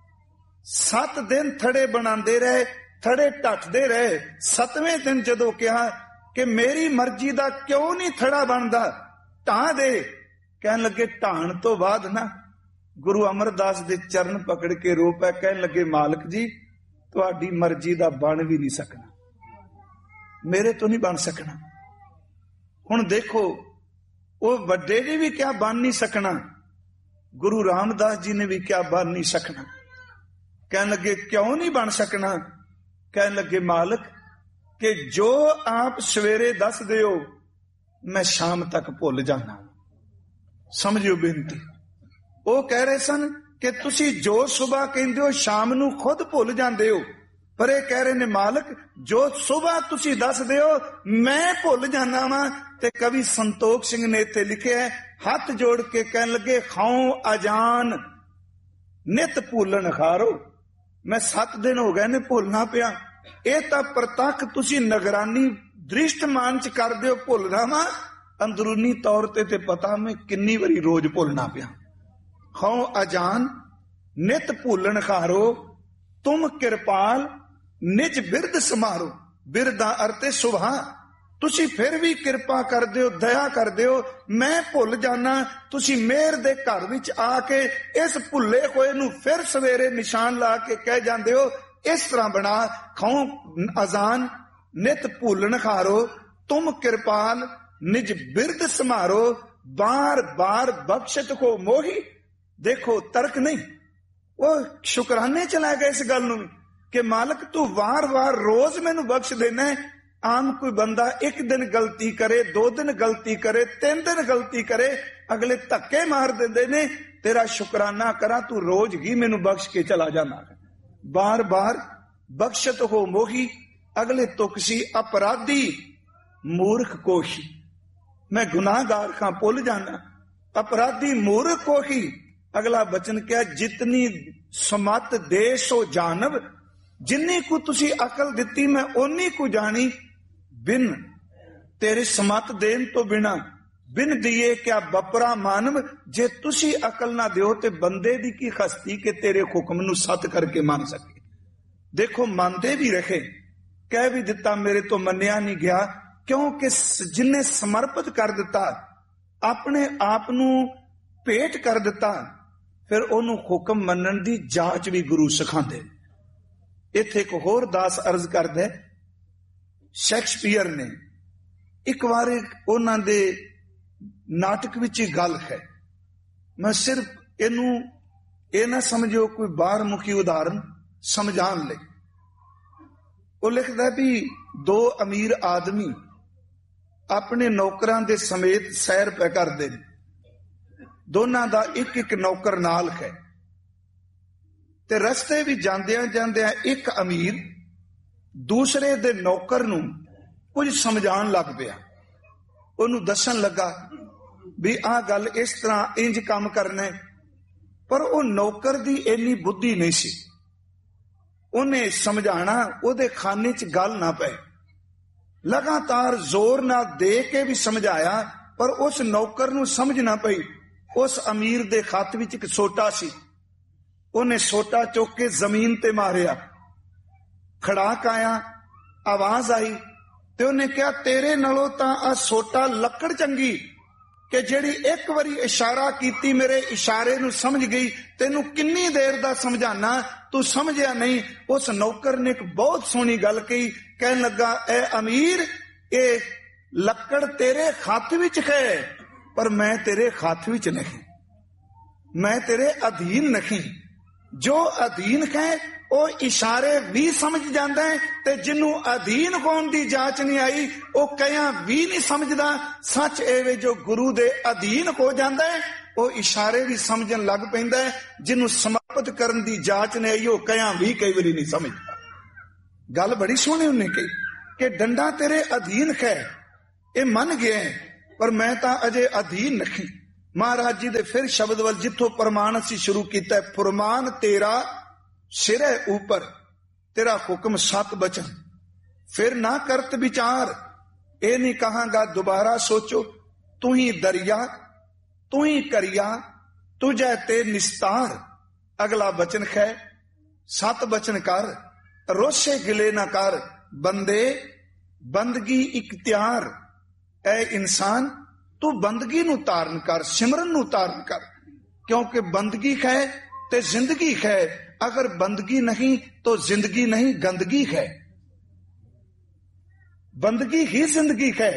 ਸੱਤ ਦਿਨ ਥੜੇ ਬਣਾਉਂਦੇ ਰਹੇ, ਥੜੇ ਢੱਟਦੇ ਰਹੇ। ਸੱਤਵੇਂ ਦਿਨ ਜਦੋਂ ਕਿਹਾ ਕਿ ਮੇਰੀ ਮਰਜ਼ੀ ਦਾ ਕਿਉਂ ਨਹੀਂ ਥੜਾ ਬਣਦਾ, ਢਾਹ ਦੇ, ਕਹਿਣ ਲੱਗੇ ਢਾਣ ਤੋਂ ਬਾਅਦ ਨਾ ਗੁਰੂ ਅਮਰਦਾਸ ਦੇ ਚਰਨ ਪਕੜ ਕੇ ਰੋ ਪਏ, ਕਹਿਣ ਲੱਗੇ ਮਾਲਕ ਜੀ ਤੁਹਾਡੀ ਮਰਜ਼ੀ ਦਾ ਬਣ ਵੀ ਨਹੀਂ ਸਕਣਾ, ਮੇਰੇ ਤੋਂ ਨਹੀਂ ਬਣ ਸਕਣਾ। ਹੁਣ ਦੇਖੋ ਉਹ ਵੱਡੇ ਨੇ ਵੀ ਕਿਹਾ ਬਣ ਨਹੀਂ ਸਕਣਾ, ਗੁਰੂ ਰਾਮਦਾਸ ਜੀ ਨੇ ਵੀ ਕਿਹਾ ਬਣ ਨਹੀਂ ਸਕਣਾ। ਕਹਿਣ ਲੱਗੇ ਕਿਉਂ ਨਹੀਂ ਬਣ ਸਕਣਾ? ਕਹਿਣ ਲੱਗੇ ਮਾਲਕ ਕਿ ਜੋ ਆਪ ਸਵੇਰੇ ਦੱਸਦੇ ਹੋ ਮੈਂ ਸ਼ਾਮ ਤੱਕ ਭੁੱਲ ਜਾਣਾ। ਸਮਝਿਓ ਬੇਨਤੀ, ਉਹ ਕਹਿ ਰਹੇ ਸਨ ਕਿ ਤੁਸੀਂ ਜੋ ਸੁਬਹ ਕਹਿੰਦੇ ਹੋ ਸ਼ਾਮ ਨੂੰ ਖੁਦ ਭੁੱਲ ਜਾਂਦੇ ਹੋ, ਪਰ ਇਹ ਕਹਿ ਰਹੇ ਨੇ ਮਾਲਕ ਜੋ ਸੁਬਹ ਤੁਸੀਂ ਦੱਸਦੇ ਹੋ ਮੈਂ ਭੁੱਲ ਜਾਣਾ ਵਾ। ਤੇ ਕਵੀ ਸੰਤੋਖ ਸਿੰਘ ਨੇ ਇੱਥੇ ਲਿਖਿਆ ਹੱਥ ਜੋੜ ਕੇ ਕਹਿਣ ਲੱਗੇ ਖਾਉ ਅਜਾਨ ਨਿਤ ਭੁੱਲਣ ਖਾਰੋ। ਮੈਂ ਸੱਤ ਦਿਨ ਹੋ ਗਏ ਨੇ ਭੁੱਲਣਾ ਪਿਆ। ਇਹ ਤਾਂ ਪ੍ਰਤੱਖ ਤੁਸੀਂ ਨਿਗਰਾਨੀ ਦ੍ਰਿਸ਼ਟਮਾਨ ਚ ਕਰਦੇ ਹੋ ਭੁੱਲਣਾ ਵਾ, ਅੰਦਰੂਨੀ ਤੌਰ ਤੇ ਤੇ ਪਤਾ ਮੈਂ ਕਿੰਨੀ ਵਾਰੀ ਰੋਜ਼ ਭੁੱਲਣਾ ਪਿਆ। ਖਾਉ ਅਜਾਨ ਨਿਤ ਭੁੱਲਣ ਖਾਰੋ, ਤੁਮ ਕਿਰਪਾਲ ਨਿਜ ਬਿਰਦ ਸਮਾਰੋ। ਬਿਰਦਾ ਅਰਤੇ ਸੁਭਾ, ਤੁਸੀਂ ਫਿਰ ਵੀ ਕਿਰਪਾ ਕਰਦੇ ਹੋ, ਦਇਆ ਕਰਦੇ ਹੋ, ਮੈਂ ਭੁੱਲ ਜਾਣਾ, ਤੁਸੀਂ ਮਿਹਰ ਦੇ ਘਰ ਵਿੱਚ ਆ ਕੇ ਇਸ ਭੁੱਲੇ ਹੋਏ ਨੂੰ ਫਿਰ ਸਵੇਰੇ ਨਿਸ਼ਾਨ ਲਾ ਕੇ ਕਹਿ ਜਾਂਦੇ ਹੋ ਇਸ ਤਰ੍ਹਾਂ ਬਣਾ। ਖਾਉ ਅਜ਼ਾਨ ਨਿਤ ਭੁੱਲਣ ਖਾਰੋ, ਤੁਮ ਕਿਰਪਾਲ ਨਿਜ ਬਿਰਦ ਸਮਾਰੋ, ਬਾਰ ਬਾਰ ਬਖਸ਼ਤ ਕੋ ਮੋਹੀ। ਦੇਖੋ ਤਰਕ ਨਹੀਂ, ਉਹ ਸ਼ੁਕਰਾਨੇ ਚਲਾ ਗਿਆ ਇਸ ਗੱਲ ਨੂੰ ਕਿ ਮਾਲਕ ਤੂੰ ਵਾਰ ਵਾਰ ਰੋਜ਼ ਮੈਨੂੰ ਬਖਸ਼ ਦੇਣਾ। ਆਮ ਕੋਈ ਬੰਦਾ ਇੱਕ ਦਿਨ ਗਲਤੀ ਕਰੇ, ਦੋ ਦਿਨ ਗਲਤੀ ਕਰੇ, ਤਿੰਨ ਦਿਨ ਗਲਤੀ ਕਰੇ, ਅਗਲੇ ਧੱਕੇ ਮਾਰ ਦਿੰਦੇ ਨੇ। ਤੇਰਾ ਸ਼ੁਕਰਾਨਾ ਕਰਾਂ ਤੂੰ ਰੋਜ਼ ਹੀ ਮੈਨੂੰ ਬਖਸ਼ ਕੇ ਚਲਾ ਜਾਣਾ। ਬਾਰ ਬਾਰ ਬਖਸ਼ਤ ਹੋ ਮੋਹੀ, ਅਗਲੇ ਤੁਕ ਸੀ ਅਪਰਾਧੀ ਮੂਰਖ ਕੋਹੀ। ਮੈਂ ਗੁਨਾਹਗਾਰ ਖਾਂ ਭੁੱਲ ਜਾਣਾ, ਅਪਰਾਧੀ ਮੂਰਖ ਕੋਹੀ। ਅਗਲਾ ਬਚਨ ਕਿਹਾ ਜਿਤਨੀ ਸਮਤ ਦੇ ਸੋ ਜਾਨਵ, ਜਿੰਨੀ ਕੁ ਤੁਸੀਂ ਅਕਲ ਦਿੱਤੀ ਮੈਂ ਓਨੀ ਕੁ ਜਾਣੀ। ਬਿਨ ਤੇਰੇ ਸਮਤ ਦੇਣ ਤੋਂ ਬਿਨਾ ਬਿਨ ਦੀਏ ਕਿਆ ਬਪਰਾ ਮਾਨਵ। ਜੇ ਤੁਸੀਂ ਅਕਲ ਨਾ ਦਿਓ ਤੇ ਬੰਦੇ ਦੀ ਕੀ ਖਸਤੀ ਕਿ ਤੇਰੇ ਹੁਕਮ ਨੂੰ ਸੱਤ ਕਰਕੇ ਮੰਨ ਸਕੇ। ਦੇਖੋ ਮੰਨਦੇ ਵੀ ਰਹੇ, ਕਹਿ ਵੀ ਦਿੱਤਾ ਮੇਰੇ ਤੋਂ ਮੰਨਿਆ ਨਹੀਂ ਗਿਆ, ਕਿਉਂਕਿ ਜਿੰਨੇ ਸਮਰਪਿਤ ਕਰ ਦਿੱਤਾ, ਆਪਣੇ ਆਪ ਨੂੰ ਭੇਟ ਕਰ ਦਿੱਤਾ, ਫਿਰ ਉਹਨੂੰ ਹੁਕਮ ਮੰਨਣ ਦੀ ਜਾਂਚ ਵੀ ਗੁਰੂ ਸਿਖਾਉਂਦੇ। ਇੱਥੇ ਇੱਕ ਹੋਰ ਦਾਸ ਅਰਜ਼ ਕਰਦਾ, ਸ਼ੇਕਸਪੀਅਰ ਨੇ ਇੱਕ ਵਾਰ ਉਹਨਾਂ ਦੇ ਨਾਟਕ ਵਿੱਚ ਹੀ ਗੱਲ ਹੈ। ਮੈਂ ਸਿਰਫ ਇਹਨੂੰ ਇਹ ਨਾ ਸਮਝੋ ਕੋਈ ਬਾਹਰ ਮੁਖੀ ਉਦਾਹਰਨ ਸਮਝਾਉਣ ਲਈ। ਉਹ ਲਿਖਦਾ ਵੀ ਦੋ ਅਮੀਰ ਆਦਮੀ ਆਪਣੇ ਨੌਕਰਾਂ ਦੇ ਸਮੇਤ ਸੈਰ ਪੈ ਕਰਦੇ ਨੇ। ਦੋਨਾਂ ਦਾ ਇੱਕ ਇੱਕ ਨੌਕਰ ਨਾਲ ਹੈ ਤੇ ਰਸਤੇ ਵੀ ਜਾਂਦਿਆਂ ਜਾਂਦਿਆਂ ਇੱਕ ਅਮੀਰ ਦੂਸਰੇ ਦੇ ਨੌਕਰ ਨੂੰ ਕੁਝ ਸਮਝਾਉਣ ਲੱਗ ਪਿਆ। ਉਹਨੂੰ ਦੱਸਣ ਲੱਗਾ ਵੀ ਆਹ ਗੱਲ ਇਸ ਤਰ੍ਹਾਂ ਇੰਜ ਕੰਮ ਕਰਨਾ ਹੈ, ਪਰ ਉਹ ਨੌਕਰ ਦੀ ਇੰਨੀ ਬੁੱਧੀ ਨਹੀਂ ਸੀ। ਉਹਨੇ ਸਮਝਾਣਾ ਉਹਦੇ ਖਾਨੇ 'ਚ ਗੱਲ ਨਾ ਪਏ। ਲਗਾਤਾਰ ਜ਼ੋਰ ਨਾਲ ਦੇ ਕੇ ਵੀ ਸਮਝਾਇਆ, ਪਰ ਉਸ ਨੌਕਰ ਨੂੰ ਸਮਝ ਨਾ ਪਈ। ਉਸ ਅਮੀਰ ਦੇ ਹੱਥ ਵਿੱਚ ਇੱਕ ਸੋਟਾ ਸੀ, ਉਹਨੇ ਸੋਟਾ ਚੁੱਕ ਕੇ ਜ਼ਮੀਨ ਤੇ ਮਾਰਿਆ। ਖੜਾਕ ਆਇਆ, ਆਵਾਜ਼ ਆਈ ਤੇ ਉਹਨੇ ਕਿਹਾ ਤੇਰੇ ਨਾਲੋਂ ਤਾਂ ਆ ਸੋਟਾ ਲੱਕੜ ਚੰਗੀ ਕਿ ਜਿਹੜੀ ਇੱਕ ਵਾਰੀ ਇਸ਼ਾਰਾ ਕੀਤੀ ਮੇਰੇ ਇਸ਼ਾਰੇ ਨੂੰ ਸਮਝ ਗਈ। ਤੈਨੂੰ ਕਿੰਨੀ ਦੇਰ ਦਾ ਸਮਝਾਣਾ, ਤੂੰ ਸਮਝਿਆ ਨਹੀਂ। ਉਸ ਨੌਕਰ ਨੇ ਇੱਕ ਬਹੁਤ ਸੋਹਣੀ ਗੱਲ ਕਹੀ, ਕਹਿਣ ਲੱਗਾ ਐ ਅਮੀਰ, ਇਹ ਲੱਕੜ ਤੇਰੇ ਹੱਥ ਵਿੱਚ ਹੈ, ਪਰ ਮੈਂ ਤੇਰੇ ਹੱਥ ਵਿੱਚ ਨਹੀਂ, ਮੈਂ ਤੇਰੇ ਅਧੀਨ ਨਹੀਂ। ਜੋ ਅਧੀਨ ਹੈ ਉਹ ਇਸ਼ਾਰੇ ਵੀ ਸਮਝ ਜਾਂਦਾ ਹੈ, ਤੇ ਜਿਹਨੂੰ ਅਧੀਨ ਹੋਣ ਦੀ ਜਾਂਚ ਨਹੀਂ ਆਈ ਉਹ ਕਹਿਆ ਵੀ ਨਹੀਂ ਸਮਝਦਾ। ਸੱਚ ਇਹ ਵੇ ਜੋ ਗੁਰੂ ਦੇ ਅਧੀਨ ਹੋ ਜਾਂਦਾ ਹੈ ਉਹ ਇਸ਼ਾਰੇ ਵੀ ਸਮਝਣ ਲੱਗ ਪੈਂਦਾ ਹੈ। ਜਿਹਨੂੰ ਸਮਰਪਿਤ ਕਰਨ ਦੀ ਜਾਂਚ ਨਹੀਂ ਆਈ ਉਹ ਕਹਿਆ ਵੀ ਕਈ ਵਾਰੀ ਨਹੀਂ ਸਮਝਦਾ। ਗੱਲ ਬੜੀ ਸੋਹਣੀ ਉਹਨੇ ਕਹੀ। ਕਿ ਡੰਡਾ ਤੇਰੇ ਅਧੀਨ ਹੈ, ਇਹ ਮੰਨ ਗਿਆ, ਪਰ ਮੈਂ ਤਾਂ ਅਜੇ ਅਧੀਨ ਨਹੀਂ। ਮਹਾਰਾਜ ਜੀ ਦੇ ਫਿਰ ਸ਼ਬਦ ਵੱਲ, ਜਿੱਥੋਂ ਪ੍ਰਮਾਣ ਅਸੀਂ ਸ਼ੁਰੂ ਕੀਤਾ, ਫੁਰਮਾਨ ਤੇਰਾ ਸਿਰ ਹੈ ਉਪਰ, ਤੇਰਾ ਹੁਕਮ ਸਤ ਬਚਨ, ਫਿਰ ਨਾ ਕਰਤ ਵਿਚਾਰ, ਇਹ ਨਹੀਂ ਕਹਾਂਗਾ ਦੁਬਾਰਾ ਸੋਚੋ। ਤੂੰ ਹੀ ਦਰਿਆ ਤੂੰ ਹੀ ਕਰਿਆ, ਤੁਝੈ ਤੇ ਨਿਸਤਾਰ। ਅਗਲਾ ਬਚਨ ਹੈ, ਸਤ ਬਚਨ ਕਰ, ਰੋਸੇ ਗਿਲੇ ਨਾ ਕਰ, ਬੰਦੇ ਬੰਦਗੀ ਇਖਤਿਆਰ। ਐ ਇਨਸਾਨ ਤੂੰ ਬੰਦਗੀ ਨੂੰ ਧਾਰਨ ਕਰ, ਸਿਮਰਨ ਨੂੰ ਧਾਰਨ ਕਰ, ਕਿਉਂਕਿ ਬੰਦਗੀ ਹੈ ਤੇ ਜ਼ਿੰਦਗੀ ਹੈ। ਅਗਰ ਬੰਦਗੀ ਨਹੀਂ तो जिंदगी नहीं, गंदगी है। बंदगी ही जिंदगी है।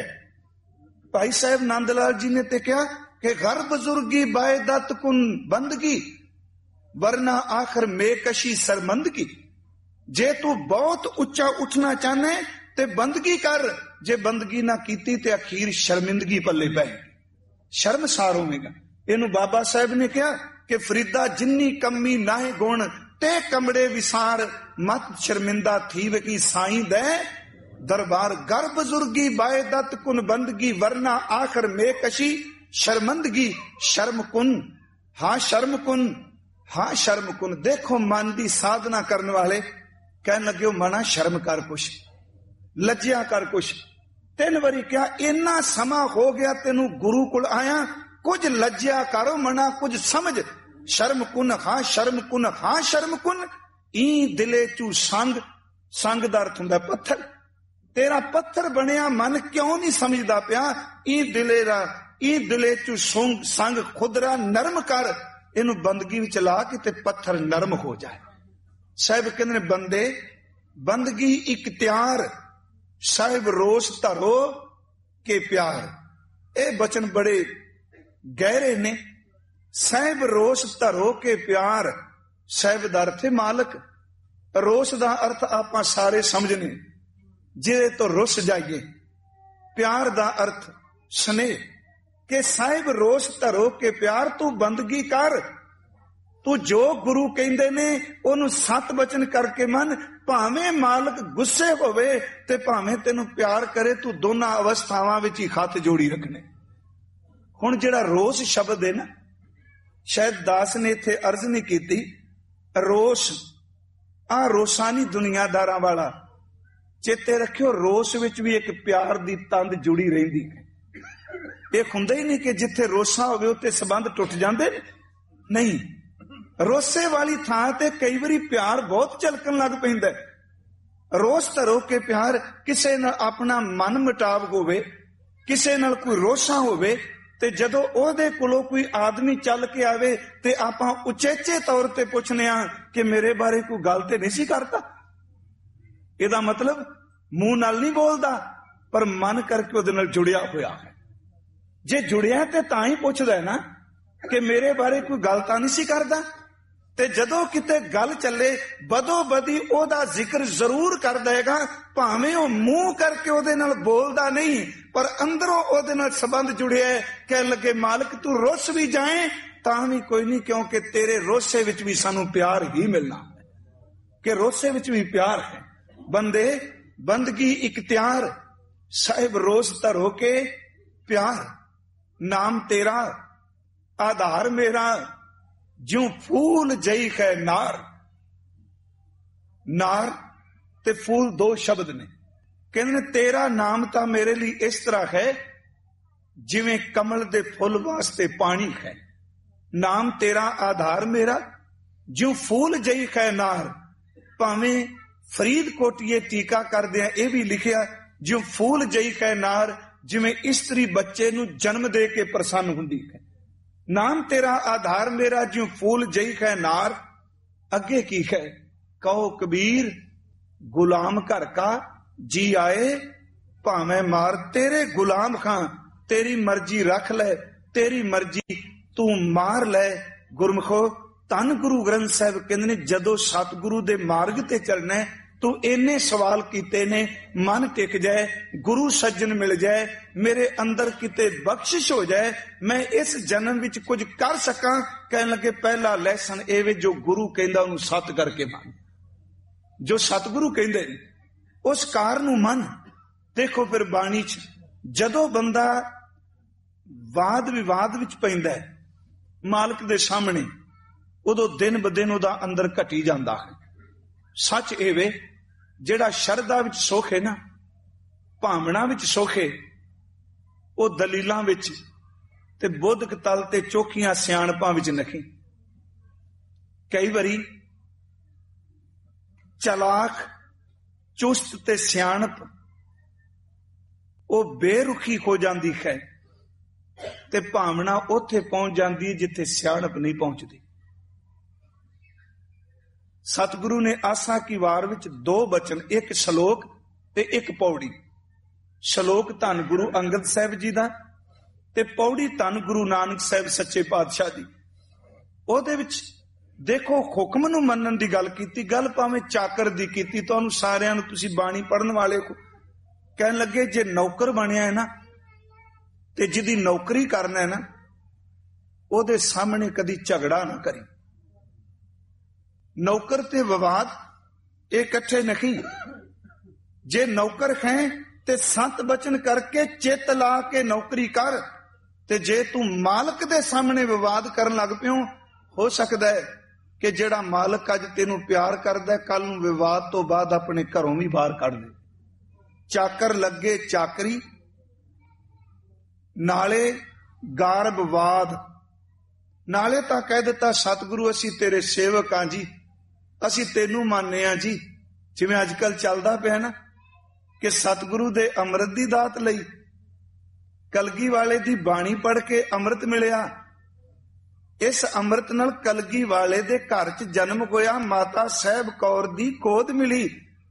भाई साहब नंदलाल जी ने तो क्या कि घर बुजुर्गी बायदत कुन बंदगी, वरना आखिर मेकशी शर्मंदगी। जे तू बहुत उच्चा उठना चाहने ते बंदगी कर, जे बंदगी ना कीती ते अखीर शर्मिंदगी पल्ले पैगी, शर्मसार होवेगा। इनू बाबा साहब ने कहा कि फरीदा जिन्नी कमी नाहे गुण ते कमड़े विसार, मत शर्मिंदा थी वे साई दे दरबार। घर बुजुर्गी बायदत कुन बंदगी, वरना आखिर मेकशी शर्मंदगी। शर्म कुन, हाँ शर्म कुन, हाँ शर्म कुन। देखो मन की साधना करने वाले कहने लगे मना शर्म कर कुछ, लज्जिया कर कुछ। तीन बारी क्या इन्ना समा हो गया तेनू गुरु कुल आया, कुछ लज्जिया करो मना कुछ समझ। शर्म कुन, हाँ शर्म कुन, हाँ शर्म कुन। ई दिले चू संग, संग दा अर्थ हुंदा पत्थर। तेरा पत्थर बनिया मन क्यों नहीं समझदा पिया। ई दिले रा ई दिले चू संग, संग खुदरा नरम कर। इनू बंदगी विच ला के ते पत्थर नरम हो जाए। साहिब कहंदे ने बंदे बंदगी इख्तियार, साहिब रोस धरो के प्यार। ए बचन बड़े गहरे ने। साहिब रोस धरो के प्यार, साहिब दा अर्थ मालक। रोस दा अर्थ आपां सारे समझने, जिहदे तो रुस जाइए। प्यार दा अर्थ स्नेह। के साहिब रोस धरो के प्यार, तू बंदगी कर। तू जो गुरु कहंदे ने ओनू सत बचन करके मन। भावें मालक गुस्से होवे ते भावें तेनू प्यार करे, तू दोनों अवस्थावां विच ही हथ जोड़ी रखने। हुण जिहड़ा रोस शब्द है ना, शायद दास ने इत्थे अर्ज नहीं कीती। रोस आ रोसानी दुनियादारां वाला चेते रखियो। रोस विच भी एक प्यार दी तंद जुड़ी रहिंदी है। ये हुंदा ही नहीं कि जिथे रोसा होवे उत्ते संबंध टुट जांदे नहीं। रोसे वाली थां ते कई बारी प्यार बहुत झलकन लग पैंदा है। रोस धरो के प्यार, किसे नाल अपना मन मुटाव होवे, किसे नाल कोई रोसा होवे ते जदों ओहदे कोलों कोई आदमी चल के आवे ते आपां उचेचे तौर ते पुछने आ कि मेरे बारे कोई गल ते नहीं सी करता। इहदा मतलब मूंह नाल नहीं बोलदा, पर मन करके उहदे नाल जुड़िया होया है। जे जुड़िया ते तां ही पुछदा है ना कि मेरे बारे कोई गल तां नहीं सी करदा। ते जदों किते गल चले बदो बदी ओहदा जिक्र जरूर कर देगा, भावें ओ मुंह करके ओहदे नाल बोलदा नहीं, पर अंदरों ओहदे नाल संबंध जुड़िया है। कह लगे मालिक तू रुस भी जाए तां भी कोई नहीं, क्योंकि तेरे रोसे विच भी सानू प्यार ही मिलना है, कि रोसे विच भी प्यार है। बंदे बंदगी इख्तियार, साहिब रोस धरो के प्यार। नाम तेरा आधार मेरा, ज्यों फूल जई है नार। नार ते फूल दो शब्द ने। कहने तेरा नाम तां मेरे लिए इस तरह है जिवें कमल दे फुल वास्ते पानी है। नाम तेरा आधार मेरा, ज्यों फूल जई है नार। भावें फरीदकोट ये टीका कर दिया ये भी लिखिया, ज्यों फूल जई है नार, जिवें इस्त्री बच्चे नू जन्म दे के प्रसन्न हुंदी है। नाम तेरा आधार मेरा, ज्यों फूल जई है नार। अगे की है कहो कबीर, गुलाम घर का जी आए भावें मार। तेरे गुलाम खां तेरी मर्जी रख ले, तेरी मर्जी तू मार ले। गुरमुखो धन गुरु ग्रंथ साहिब कहंदे ने जदों सतगुरु दे मार्ग ते चलना है, तू इन्ने सवाल कीते ने, मन टिक जाए, गुरु सज्जन मिल जाए, मेरे अंदर किते बख्शिश हो जाए, मैं इस जन्म विच कुछ कर सकां। कहने लगे पहला लैसन एवे जो गुरु कहंदा उहनूं सत करके मन। जो सतगुरु कहंदे उस कार नूं मन, ਦੇਖੋ ਫਿਰ ਬਾਣੀ ਚ ਜਦੋਂ ਬੰਦਾ ਵਾਦ ਵਿਵਾਦ ਵਿੱਚ ਪੈਂਦਾ ਹੈ ਮਾਲਕ ਦੇ ਸਾਹਮਣੇ, ਉਦੋਂ ਦਿਨ ਬ ਦਿਨ ਉਹਦਾ ਅੰਦਰ ਘਟੀ ਜਾਂਦਾ ਹੈ। ਸੱਚ ਇਹ ਵੇ, ਜਿਹੜਾ ਸ਼ਰਧਾ ਵਿੱਚ ਸੁੱਖ ਹੈ ਨਾ, ਭਾਵਨਾ ਵਿੱਚ ਸੁੱਖ ਹੈ, ਉਹ ਦਲੀਲਾਂ ਵਿੱਚ ਤੇ ਬੁੱਧਕ ਤਲ ਤੇ ਚੋਖੀਆਂ ਸਿਆਣਪਾਂ ਵਿੱਚ ਨਹੀਂ। ਕਈ ਵਾਰੀ ਚਲਾਕ, ਚੁਸਤ ਤੇ ਸਿਆਣਪ ਉਹ ਬੇਰੁਖੀ ਹੋ ਜਾਂਦੀ ਹੈ ਤੇ ਭਾਵਨਾ ਉੱਥੇ ਪਹੁੰਚ ਜਾਂਦੀ ਹੈ ਜਿੱਥੇ ਸਿਆਣਪ ਨਹੀਂ ਪਹੁੰਚਦੀ। ਸਤਿਗੁਰੂ ਨੇ ਆਸਾ ਕੀ ਵਾਰ ਵਿੱਚ ਦੋ ਬਚਨ, ਇੱਕ ਸ਼ਲੋਕ ਤੇ ਇੱਕ ਪੌੜੀ। ਸ਼ਲੋਕ ਧੰਨ ਗੁਰੂ ਅੰਗਦ ਸਾਹਿਬ ਜੀ ਦਾ ਤੇ ਪੌੜੀ ਧੰਨ ਗੁਰੂ ਨਾਨਕ ਸਾਹਿਬ ਸੱਚੇ ਪਾਤਸ਼ਾਹ ਦੀ। ਉਹਦੇ ਵਿੱਚ ਦੇਖੋ ਹੁਕਮ ਨੂੰ ਮੰਨਣ ਦੀ ਗੱਲ ਕੀਤੀ, ਗੱਲ ਭਾਵੇਂ ਚਾਕਰ ਦੀ ਕੀਤੀ। ਤੁਹਾਨੂੰ ਸਾਰਿਆਂ ਨੂੰ, ਤੁਸੀਂ ਬਾਣੀ ਪੜ੍ਹਨ ਵਾਲੇ ਕੋ ਕਹਿਣ ਲੱਗੇ, ਜੇ ਨੌਕਰ ਬਣਿਆ ਹੈ ਨਾ ਤੇ ਜਿਹਦੀ ਨੌਕਰੀ ਕਰਨਾ ਹੈ ਨਾ, ਉਹਦੇ ਸਾਹਮਣੇ ਕਦੀ ਝਗੜਾ ਨਾ ਕਰੀ। ਨੌਕਰ ਤੇ ਵਿਵਾਦ ਇਹ ਇਕੱਠੇ ਨਹੀਂ। ਜੇ ਨੌਕਰ ਹੈ ਤੇ ਸੰਤ ਬਚਨ ਕਰਕੇ ਚਿੱਤ ਲਾ ਕੇ ਨੌਕਰੀ ਕਰ, ਤੇ ਜੇ ਤੂੰ ਮਾਲਕ ਦੇ ਸਾਹਮਣੇ ਵਿਵਾਦ ਕਰਨ ਲੱਗ ਪਿਓ, ਹੋ ਸਕਦਾ ਹੈ ਕਿ ਜਿਹੜਾ ਮਾਲਕ ਅੱਜ ਤੈਨੂੰ ਪਿਆਰ ਕਰਦਾ, ਕੱਲ ਨੂੰ ਵਿਵਾਦ ਤੋਂ ਬਾਅਦ ਆਪਣੇ ਘਰੋਂ ਵੀ ਬਾਹਰ ਕੱਢ ਦੇ। ਚਾਕਰ ਲੱਗੇ ਚਾਕਰੀ, ਨਾਲੇ ਗਾਰਬਵਾਦ, ਨਾਲੇ ਤਾਂ ਕਹਿ ਦਿੱਤਾ ਸਤਿਗੁਰੂ ਅਸੀਂ ਤੇਰੇ ਸੇਵਕ ਹਾਂ ਜੀ, ਅਸੀਂ ਤੈਨੂੰ ਮੰਨਦੇ ਹਾਂ ਜੀ। ਜਿਵੇਂ ਅੱਜ ਕੱਲ ਚੱਲਦਾ ਪਿਆ ਨਾ ਕਿ ਸਤਿਗੁਰੂ ਦੇ ਅੰਮ੍ਰਿਤ ਦੀ ਦਾਤ ਲਈ, ਕਲਗੀ ਵਾਲੇ ਦੀ ਬਾਣੀ ਪੜ੍ਹ ਕੇ ਅੰਮ੍ਰਿਤ ਮਿਲਿਆ। ਇਸ ਅੰਮ੍ਰਿਤ ਨਾਲ ਕਲਗੀ ਵਾਲੇ ਦੇ ਘਰ ਚ ਜਨਮ ਹੋਇਆ, ਮਾਤਾ ਸਾਹਿਬ ਕੌਰ ਦੀ ਗੋਦ ਮਿਲੀ,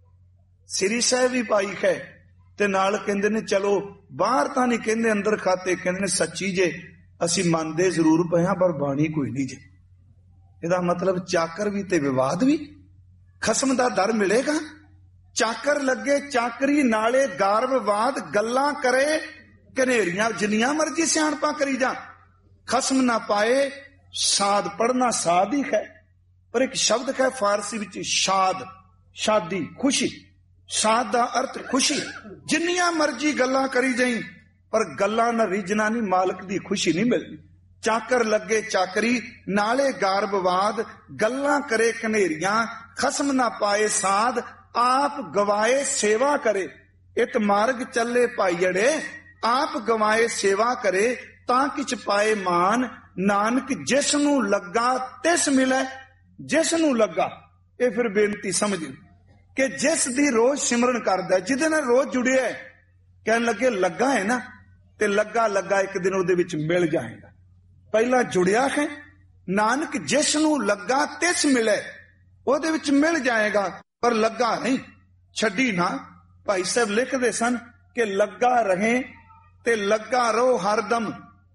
ਸ੍ਰੀ ਸਾਹਿਬ ਵੀ ਪਾਈ ਹੈ। ਤੇ ਨਾਲ ਕਹਿੰਦੇ ਨੇ ਚਲੋ ਬਾਹਰ ਤਾਂ ਨਹੀਂ ਕਹਿੰਦੇ ਅੰਦਰ ਖਾਤੇ, ਕਹਿੰਦੇ ਨੇ ਸੱਚੀ ਜੇ ਅਸੀਂ ਮੰਨਦੇ ਜ਼ਰੂਰ ਪਏ ਹਾਂ ਪਰ ਬਾਣੀ ਕੋਈ ਨਹੀਂ ਜੇ। ਇਹਦਾ ਮਤਲਬ ਚਾਕਰ ਵੀ ਤੇ ਵਿਵਾਦ ਵੀ, ਖਸਮ ਦਾ ਦਰ ਮਿਲੇਗਾ। ਚਾਕਰ ਲੱਗੇ ਚਾਕਰੀ, ਨਾਲੇ ਗਾਰਬਵਾਦ, ਗੱਲਾਂ ਕਰੇ ਘਨੇਰੀਆਂ, ਜਿੰਨੀਆਂ ਮਰਜੀ ਸਿਆਣਪਾਂ ਕਰੀ ਜਾ, ਖਸਮ ਨਾ ਪਾਏ ਸਾਧ। ਪੜਨਾ ਸਾਧ ਹੀ ਹੈ, ਪਰ ਇੱਕ ਸ਼ਬਦ ਹੈ ਫਾਰਸੀ ਵਿੱਚ ਸ਼ਾਦ, ਸ਼ਾਦੀ, ਖੁਸ਼ੀ। ਸਾਧ ਦਾ ਅਰਥ ਖੁਸ਼ੀ। ਜਿੰਨੀਆਂ ਮਰਜੀ ਗੱਲਾਂ ਕਰੀ ਜਾਈ ਪਰ ਗੱਲਾਂ ਨਾਲ ਰੀਝਣਾ ਨਹੀਂ, ਮਾਲਕ ਦੀ ਖੁਸ਼ੀ ਨਹੀਂ ਮਿਲਦੀ। ਚਾਕਰ ਲੱਗੇ ਚਾਕਰੀ, ਨਾਲੇ ਗਾਰਬਵਾਦ, ਗੱਲਾਂ ਕਰੇ ਘਨੇਰੀਆਂ, ਖਸਮ ਨਾ ਪਾਏ ਸਾਧ, ਆਪ ਗਵਾਏ ਸੇਵਾ ਕਰੇ। ਇਤ ਮਾਰਗ ਚੱਲੇ ਭਾਈੜੇ, ਆਪ ਗਵਾਏ ਸੇਵਾ ਕਰੇ, ਤਾਂ ਕਿਛ ਪਾਏ ਮਾਨ। ਨਾਨਕ ਜਿਸ ਨੂੰ ਲੱਗਾ ਤਿਸ ਮਿਲੇ, ਜਿਸ ਨੂੰ ਲੱਗਾ। ਇਹ ਫਿਰ ਬੇਨਤੀ ਸਮਝੀ ਕਿ ਜਿਸ ਦੀ ਰੋਜ਼ ਸਿਮਰਨ ਕਰਦਾ, ਜਿਹਦੇ ਨਾਲ ਰੋਜ਼ ਜੁੜਿਆ, ਕਹਿਣ ਲੱਗੇ ਲੱਗਾ ਹੈ ਨਾ, ਤੇ ਲੱਗਾ ਲੱਗਾ ਇੱਕ ਦਿਨ ਉਹਦੇ ਵਿੱਚ ਮਿਲ ਜਾਏਗਾ। ਪਹਿਲਾਂ ਜੁੜਿਆ ਹੈ, ਨਾਨਕ ਜਿਸ ਨੂੰ ਲੱਗਾ ਤਿਸ ਮਿਲੇ, ਉਹਦੇ ਵਿੱਚ ਮਿਲ ਜਾਏਗਾ। ਪਰ ਲੱਗਾ ਨਹੀਂ, ਛੱਡੀ ਨਾ। ਭਾਈ ਸਾਹਿਬ ਲਿਖਦੇ ਸਨ ਕਿ ਲੱਗਾ ਰਹੇ ਤੇ ਲੱਗਾ ਰਹੋ ਹਰਦਮ।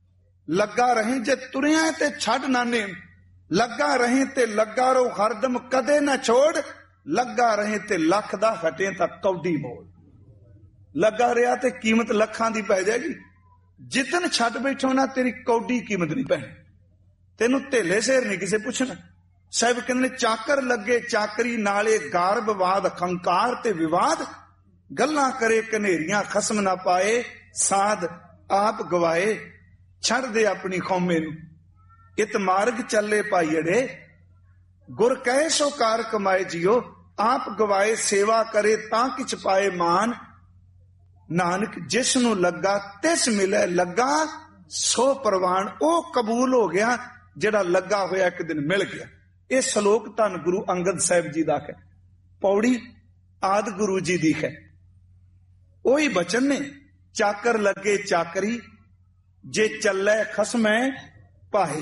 ਲੱਗਾ ਰਹੇ ਜੇ ਤੁਰਿਆ ਤੇ ਛੱਡ ਨਾ ਨੇਮ, ਲੱਗਾ ਰਹੇ ਤੇ ਲੱਗਾ ਰਹੋ ਹਰਦਮ, ਕਦੇ ਨਾ ਛੋੜ। ਲੱਗਾ ਰਹੇ ਤੇ ਲੱਖ ਦਾ ਹਟੇ ਤਾਂ ਕੌਡੀ ਮੋੜ। ਲੱਗਾ ਰਿਹਾ ਤੇ ਕੀਮਤ ਲੱਖਾਂ ਦੀ ਪੈ ਜਾਏਗੀ, ਜਿੱਦਨ ਛੱਡ ਬੈਠੋ ਨਾ ਤੇਰੀ ਕੌਡੀ ਕੀਮਤ ਨਹੀਂ ਪੈਣੀ, ਤੈਨੂੰ ਧੇਲੇ ਸ਼ੇਰ ਨਹੀਂ ਕਿਸੇ ਪੁੱਛਣਾ। ਸਾਹਿਬ ਕਹਿੰਦੇ ਚਾਕਰ ਲੱਗੇ ਚਾਕਰੀ, ਨਾਲੇ ਗਾਰਬਵਾਦ, ਅਹੰਕਾਰ ਤੇ ਵਿਵਾਦ, ਗੱਲਾਂ ਕਰੇ ਘਨੇਰੀਆਂ, ਖਸਮ ਨਾ ਪਾਏ ਸਾਧ, ਆਪ ਗਵਾਏ ਛੱਡ ਦੇ ਆਪਣੀ ਕੌਮੇ ਨੂੰ। ਇਤ ਮਾਰਗ ਚੱਲੇ ਭਾਈੜੇ, ਗੁਰ ਕਹੇ ਸੋ ਕਾਰ ਕਮਾਏ ਜਿਓ, ਆਪ ਗਵਾਏ ਸੇਵਾ ਕਰੇ, ਤਾਂ ਕਿਛ ਪਾਏ ਮਾਨ। ਨਾਨਕ ਜਿਸ ਨੂੰ ਲੱਗਾ ਤਿਸ ਮਿਲੇ, ਲੱਗਾ ਸੋ ਪ੍ਰਵਾਨ। ਉਹ ਕਬੂਲ ਹੋ ਗਿਆ ਜਿਹੜਾ ਲੱਗਾ ਹੋਇਆ ਇੱਕ ਦਿਨ ਮਿਲ ਗਿਆ। ਇਹ ਸ਼ਲੋਕ ਧੰਨ ਗੁਰੂ ਅੰਗਦ ਸਾਹਿਬ ਜੀ ਦਾ ਹੈ, ਪੌੜੀ ਆਦਿ ਗੁਰੂ ਜੀ ਦੀ ਹੈ। ਉਹੀ ਬਚਨ ਨੇ, ਚਾਕਰ ਲੱਗੇ ਚਾਕਰੀ, ਜੇ ਚੱਲੇ ਖਸਮੈ ਪਾਹੇ,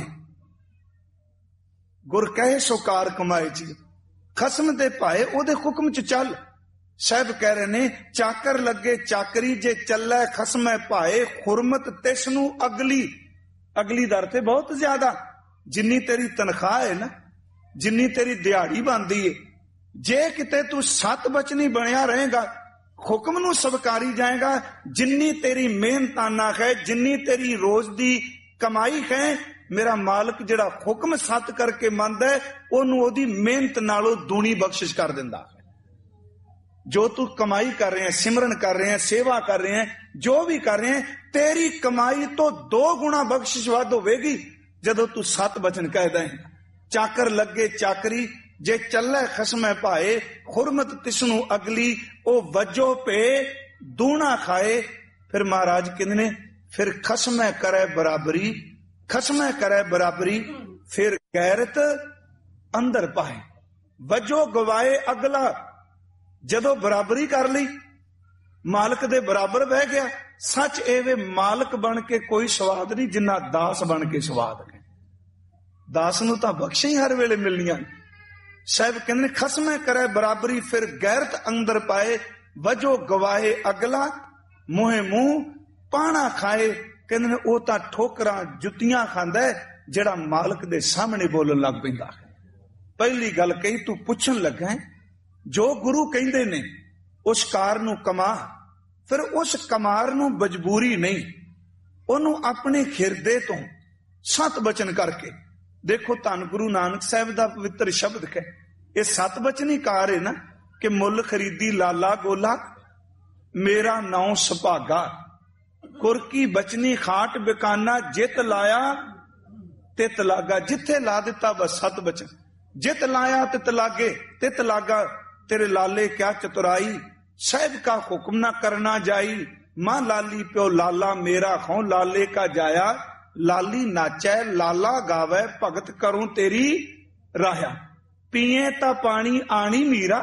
ਗੁਰ ਕਹੇ ਸੋ ਕਾਰ ਕਮਾਏ ਜੀ। ਖਸਮ ਦੇ ਭਾਏ ਉਹਦੇ ਹੁਕਮ ਚ ਚੱਲ। ਸਾਹਿਬ ਕਹਿ ਰਹੇ ਨੇ ਚਾਕਰ ਲੱਗੇ ਚਾਕਰੀ, ਜੇ ਚੱਲੇ ਖਸਮੈ ਭਾਏ, ਹੁਰਮਤ ਤਿਸ ਨੂੰ ਅਗਲੀ। ਅਗਲੀ ਦਰ ਤੇ ਬਹੁਤ ਜ਼ਿਆਦਾ, ਜਿੰਨੀ ਤੇਰੀ ਤਨਖਾਹ ਹੈ ਨਾ, ਜਿੰਨੀ ਤੇਰੀ ਦਿਹਾੜੀ ਬਣਦੀ ਹੈ, ਜੇ ਕਿਤੇ ਤੂੰ ਸਤ ਬਚਨੀ ਬਣਿਆ ਰਹੇਗਾ, ਹੁਕਮ ਨੂੰ ਸਵਕਾਰੀ ਜਾਏਗਾ, ਜਿੰਨੀ ਤੇਰੀ ਮਿਹਨਤਾਨਾ ਹੈ, ਜਿੰਨੀ ਤੇਰੀ ਰੋਜ਼ ਦੀ ਕਮਾਈ ਹੈ, ਮੇਰਾ ਮਾਲਕ ਜਿਹੜਾ ਹੁਕਮ ਸੱਤ ਕਰਕੇ ਮੰਨਦਾ ਹੈ, ਉਹਨੂੰ ਉਹਦੀ ਮਿਹਨਤ ਨਾਲੋਂ ਦੂਣੀ ਬਖਸ਼ਿਸ਼ ਕਰ ਦਿੰਦਾ। ਜੋ ਤੂੰ ਕਮਾਈ ਕਰ ਰਹੇ ਹੈ, ਸਿਮਰਨ ਕਰ ਰਹੇ ਹੈ, ਸੇਵਾ ਕਰ ਰਹੇ ਹੈ, ਜੋ ਵੀ ਕਰ ਰਹੇ ਹੈ, ਤੇਰੀ ਕਮਾਈ ਤੋਂ ਦੋ ਗੁਣਾ ਬਖਸ਼ਿਸ਼ ਵੱਧ ਹੋਵੇਗੀ ਜਦੋਂ ਤੂੰ ਸਤ ਬਚਨ ਕਹਿਦਾ ਹੈ। ਚਾਕਰ ਲੱਗੇ ਚਾਕਰੀ, ਜੇ ਚੱਲੇ ਖਸਮੈ ਭਾਏ, ਹੁਰਮਤ ਤਿਸਨੂੰ ਅਗਲੀ, ਉਹ ਵਜੋ ਪੇ ਦੂਣਾ ਖਾਏ। ਫਿਰ ਮਹਾਰਾਜ ਕਹਿੰਦੇ ਨੇ ਫਿਰ ਖਸਮੈ ਕਰੇ ਬਰਾਬਰੀ, ਖਸਮੈ ਕਰੇ ਬਰਾਬਰੀ, ਫਿਰ ਗੈਰਤ ਅੰਦਰ ਪਾਏ। ਵਜੋ ਗਵਾਏ ਅਗਲਾ, ਜਦੋਂ ਬਰਾਬਰੀ ਕਰ ਲਈ, ਮਾਲਕ ਦੇ ਬਰਾਬਰ ਬਹਿ ਗਿਆ। ਸੱਚ ਇਹ ਵੇ ਮਾਲਕ ਬਣ ਕੇ ਕੋਈ ਸਵਾਦ ਨਹੀਂ ਜਿੰਨਾ ਦਾਸ ਬਣ ਕੇ ਸਵਾਦ ਹੈ। ਦਾਸ ਨੂੰ ਤਾਂ ਬਖਸ਼ੇ ਹੀ ਹਰ ਵੇਲੇ ਮਿਲਣੀਆਂ। ਸਾਹਿਬ ਕਹਿੰਦੇ ਨੇ ਖਸਮੇ ਕਰੇ ਬਰਾਬਰੀ, ਫਿਰ ਗੈਰਤ ਅੰਦਰ ਪਾਏ। ਵਜੋ ਗਵਾਏ ਅਗਲਾ, ਮੂੰਹੇ ਮੂੰਹ ਪਾਣਾ ਖਾਏ। ਕਹਿੰਦੇ ਨੇ ਉਹ ਤਾਂ ਠੋਕਰਾਂ ਜੁੱਤੀਆਂ ਖਾਂਦਾ ਜਿਹੜਾ ਮਾਲਕ ਦੇ ਸਾਹਮਣੇ ਬੋਲਣ ਲੱਗ ਪੈਂਦਾ ਹੈ। ਪਹਿਲੀ ਗੱਲ ਕਹੀ ਤੂੰ ਪੁੱਛਣ ਲੱਗਾ ਹੈ, ਜੋ ਗੁਰੂ ਕਹਿੰਦੇ ਨੇ ਉਸ ਕਾਰ ਨੂੰ ਕਮਾ। ਫਿਰ ਉਸ ਕਮਾਰ ਨੂੰ ਮਜਬੂਰੀ ਨਹੀਂ, ਉਹਨੂੰ ਆਪਣੇ ਹਿਰਦੇ ਤੋਂ ਸਤ ਬਚਨ ਕਰਕੇ। ਦੇਖੋ ਧੰਨ ਗੁਰੂ ਨਾਨਕ ਸਾਹਿਬ ਦਾ ਪਵਿੱਤਰ ਸ਼ਬਦ ਹੈ, ਇਹ ਸਤ ਬਚਨੀ ਕਾਰ ਹੈ ਨਾ ਕਿ ਮੁੱਲ ਖਰੀਦੀ ਲਾਲਾ ਗੋਲਾ, ਮੇਰਾ ਨਾਉ ਸੁਭਾਗਾ, ਕੁਰਕੀ ਬਚਨੀ ਖਾਟ ਬਿਕਾਨਾ, ਜਿੱਤ ਲਾਇਆ ਤਿਤ ਲਾਗਾ। ਜਿੱਥੇ ਲਾ ਦਿੱਤਾ ਬਸ ਸਤ ਬਚਨ, ਜਿੱਤ ਲਾਇਆ ਤਿਤ ਲਾਗੇ, ਤਿਤ ਲਾਗਾ। तेरे लाले क्या चतुराई, साहिब का हुक्म ना करना जाई। मां लाली प्यो लाला मेरा खो लाले का जाया। लाली नाचै लाला गावे, भगत करूं तेरी राया। पीए ता पानी आनी मीरा,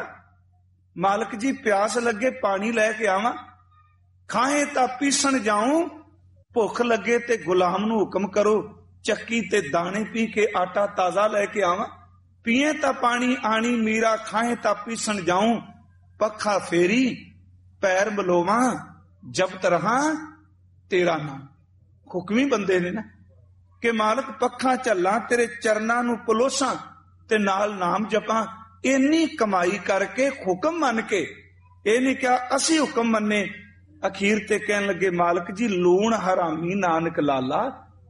मालक जी प्यास लगे पानी लैके आवा। खाए ता पीसन जाऊं, भुख लगे ते गुलाम नू हुक्म करो, चक्की ते दाने पी के आटा ताजा लैके आवा। पीए ता पानी आनी मीरा, खाए ता पीसन जाऊं, पखा फेरी पैर बलोवा, जबत रहा तेरा नाम। हुक्मी बंदे ने ना कि मालक पखा झल्ला, तेरे चरना नू पलोसा ते नाल नाम जपा। इन्नी कमाई करके हुक्म मन के, ये नहीं क्या असी हुक्म मन्ने। अखीर ते कहन लगे मालक जी लूण हरामी नानक लाला,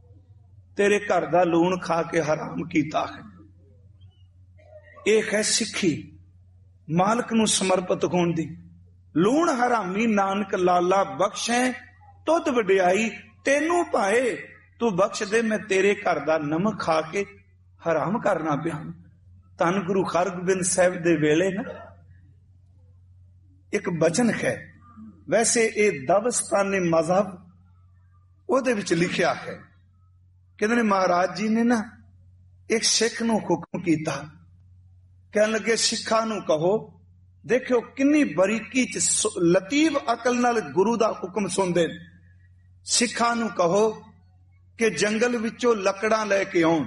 तेरे घर दा लूण खा के हराम कीता है। एक है सिक्खी मालक नू समर्पित होण दी। लूण हरामी नानक लाला बख्शे तुद वडियाई, तेनू भाए तू बख्श दे, मैं तेरे घर दा नमक खा के हराम करना पिया। धन गुरु हरगोबिंद साहिब दे वेले ना एक बचन है, वैसे ये दबस्तानी मजहब ओदे विच लिखिया है। कहते ने महाराज जी ने ना एक सिख नू हुक्म कीता, कहन लगे सिखा नू कहो, देखो किन्नी बरीकी च लतीफ अकल नाल गुरु दा हुक्म सुनदे। सिखा नू कहो कि जंगल विचों लकड़ां लैके आउण।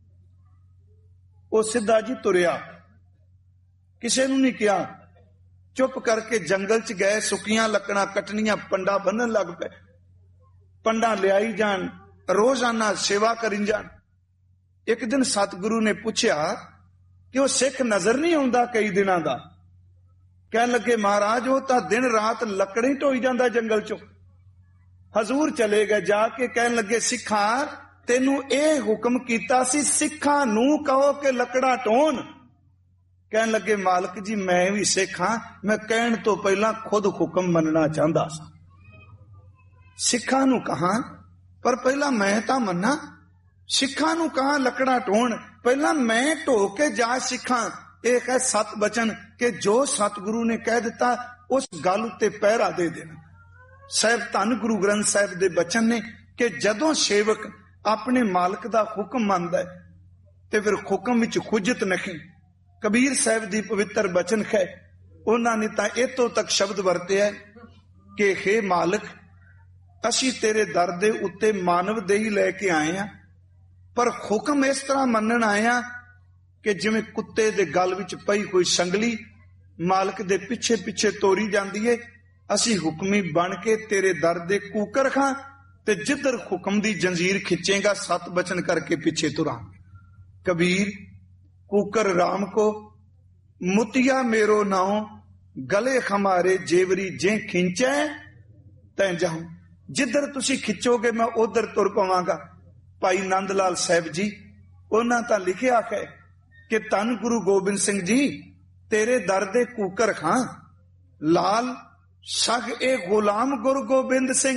ओ सिद्धा जी तुरिया, किसे नू नहीं किया, चुप करके जंगल च गए, सुकियां लकड़ां कटनियां, पंडा बन्नण लग पे। पंडा लियाई जान, रोजाना सेवा करी जान। एक दिन सतगुरु ने पूछया कि वो सिख नजर नहीं आउंदा कई दिनां दा। कहन लगे महाराज वो तां दिन रात लकड़ी ढोई जांदा जंगल चो। हजूर चले गए, जाके कहन लगे सिखा तेनू ए हुक्म कीता सी, सिखा नू कहो कि लकड़ा ढोण। कहन लगे मालक जी मैं भी सिख हां, मैं कहण तो पहला खुद हुक्म मनना चाहता सा। सिखा नू कहा पर पहला मैं तां मन्ना। सिखा नू कहा लकड़ा ढोण, पहला मैं ढो के जा सिखा। एक है सत बचन कि जो सतगुरु ने कह दिता उस गल उत्ते पहरा दे देना। साहिब धन गुरु ग्रंथ साहिब दे बचन ने कि जदों सेवक अपने मालक दा हुक्म मनदा है ते फिर हुक्म विच खुजत नहीं। कबीर साहिब दी पवित्र बचन है, उन्होंने तां इत्थों तक शब्द वरते है कि हे मालक असी तेरे दर दे उत्ते मानव देही लैके आए हैं, पर हुक्म इस तरह मनन आया कि जिवें कुत्ते दे गल विच पई कोई संगली मालक दे पिछे पिछे तोरी जांदी है। असी हुक्मी बन के तेरे दर दे कूकर खां ते जिधर हुक्म दी जंजीर खिंचेगा सत बचन करके पीछे तुरांगे। कबीर कूकर राम को मुतिया मेरो नाओ, गले हमारे जेवरी जे खिंचे तैं जाऊं। जिधर तुसी खिंचोगे मैं उधर तुर पवांगा। भाई नंद लाल साहिब जी उन्हां तां लिखिया है कि धन गुरु गोबिंद सिंह जी तेरे दर दे कूकर खां, ਲਾਲ ਸਗ ਇਹ ਗੁਲਾਮ ਗੁਰੂ ਗੋਬਿੰਦ ਸਿੰਘ।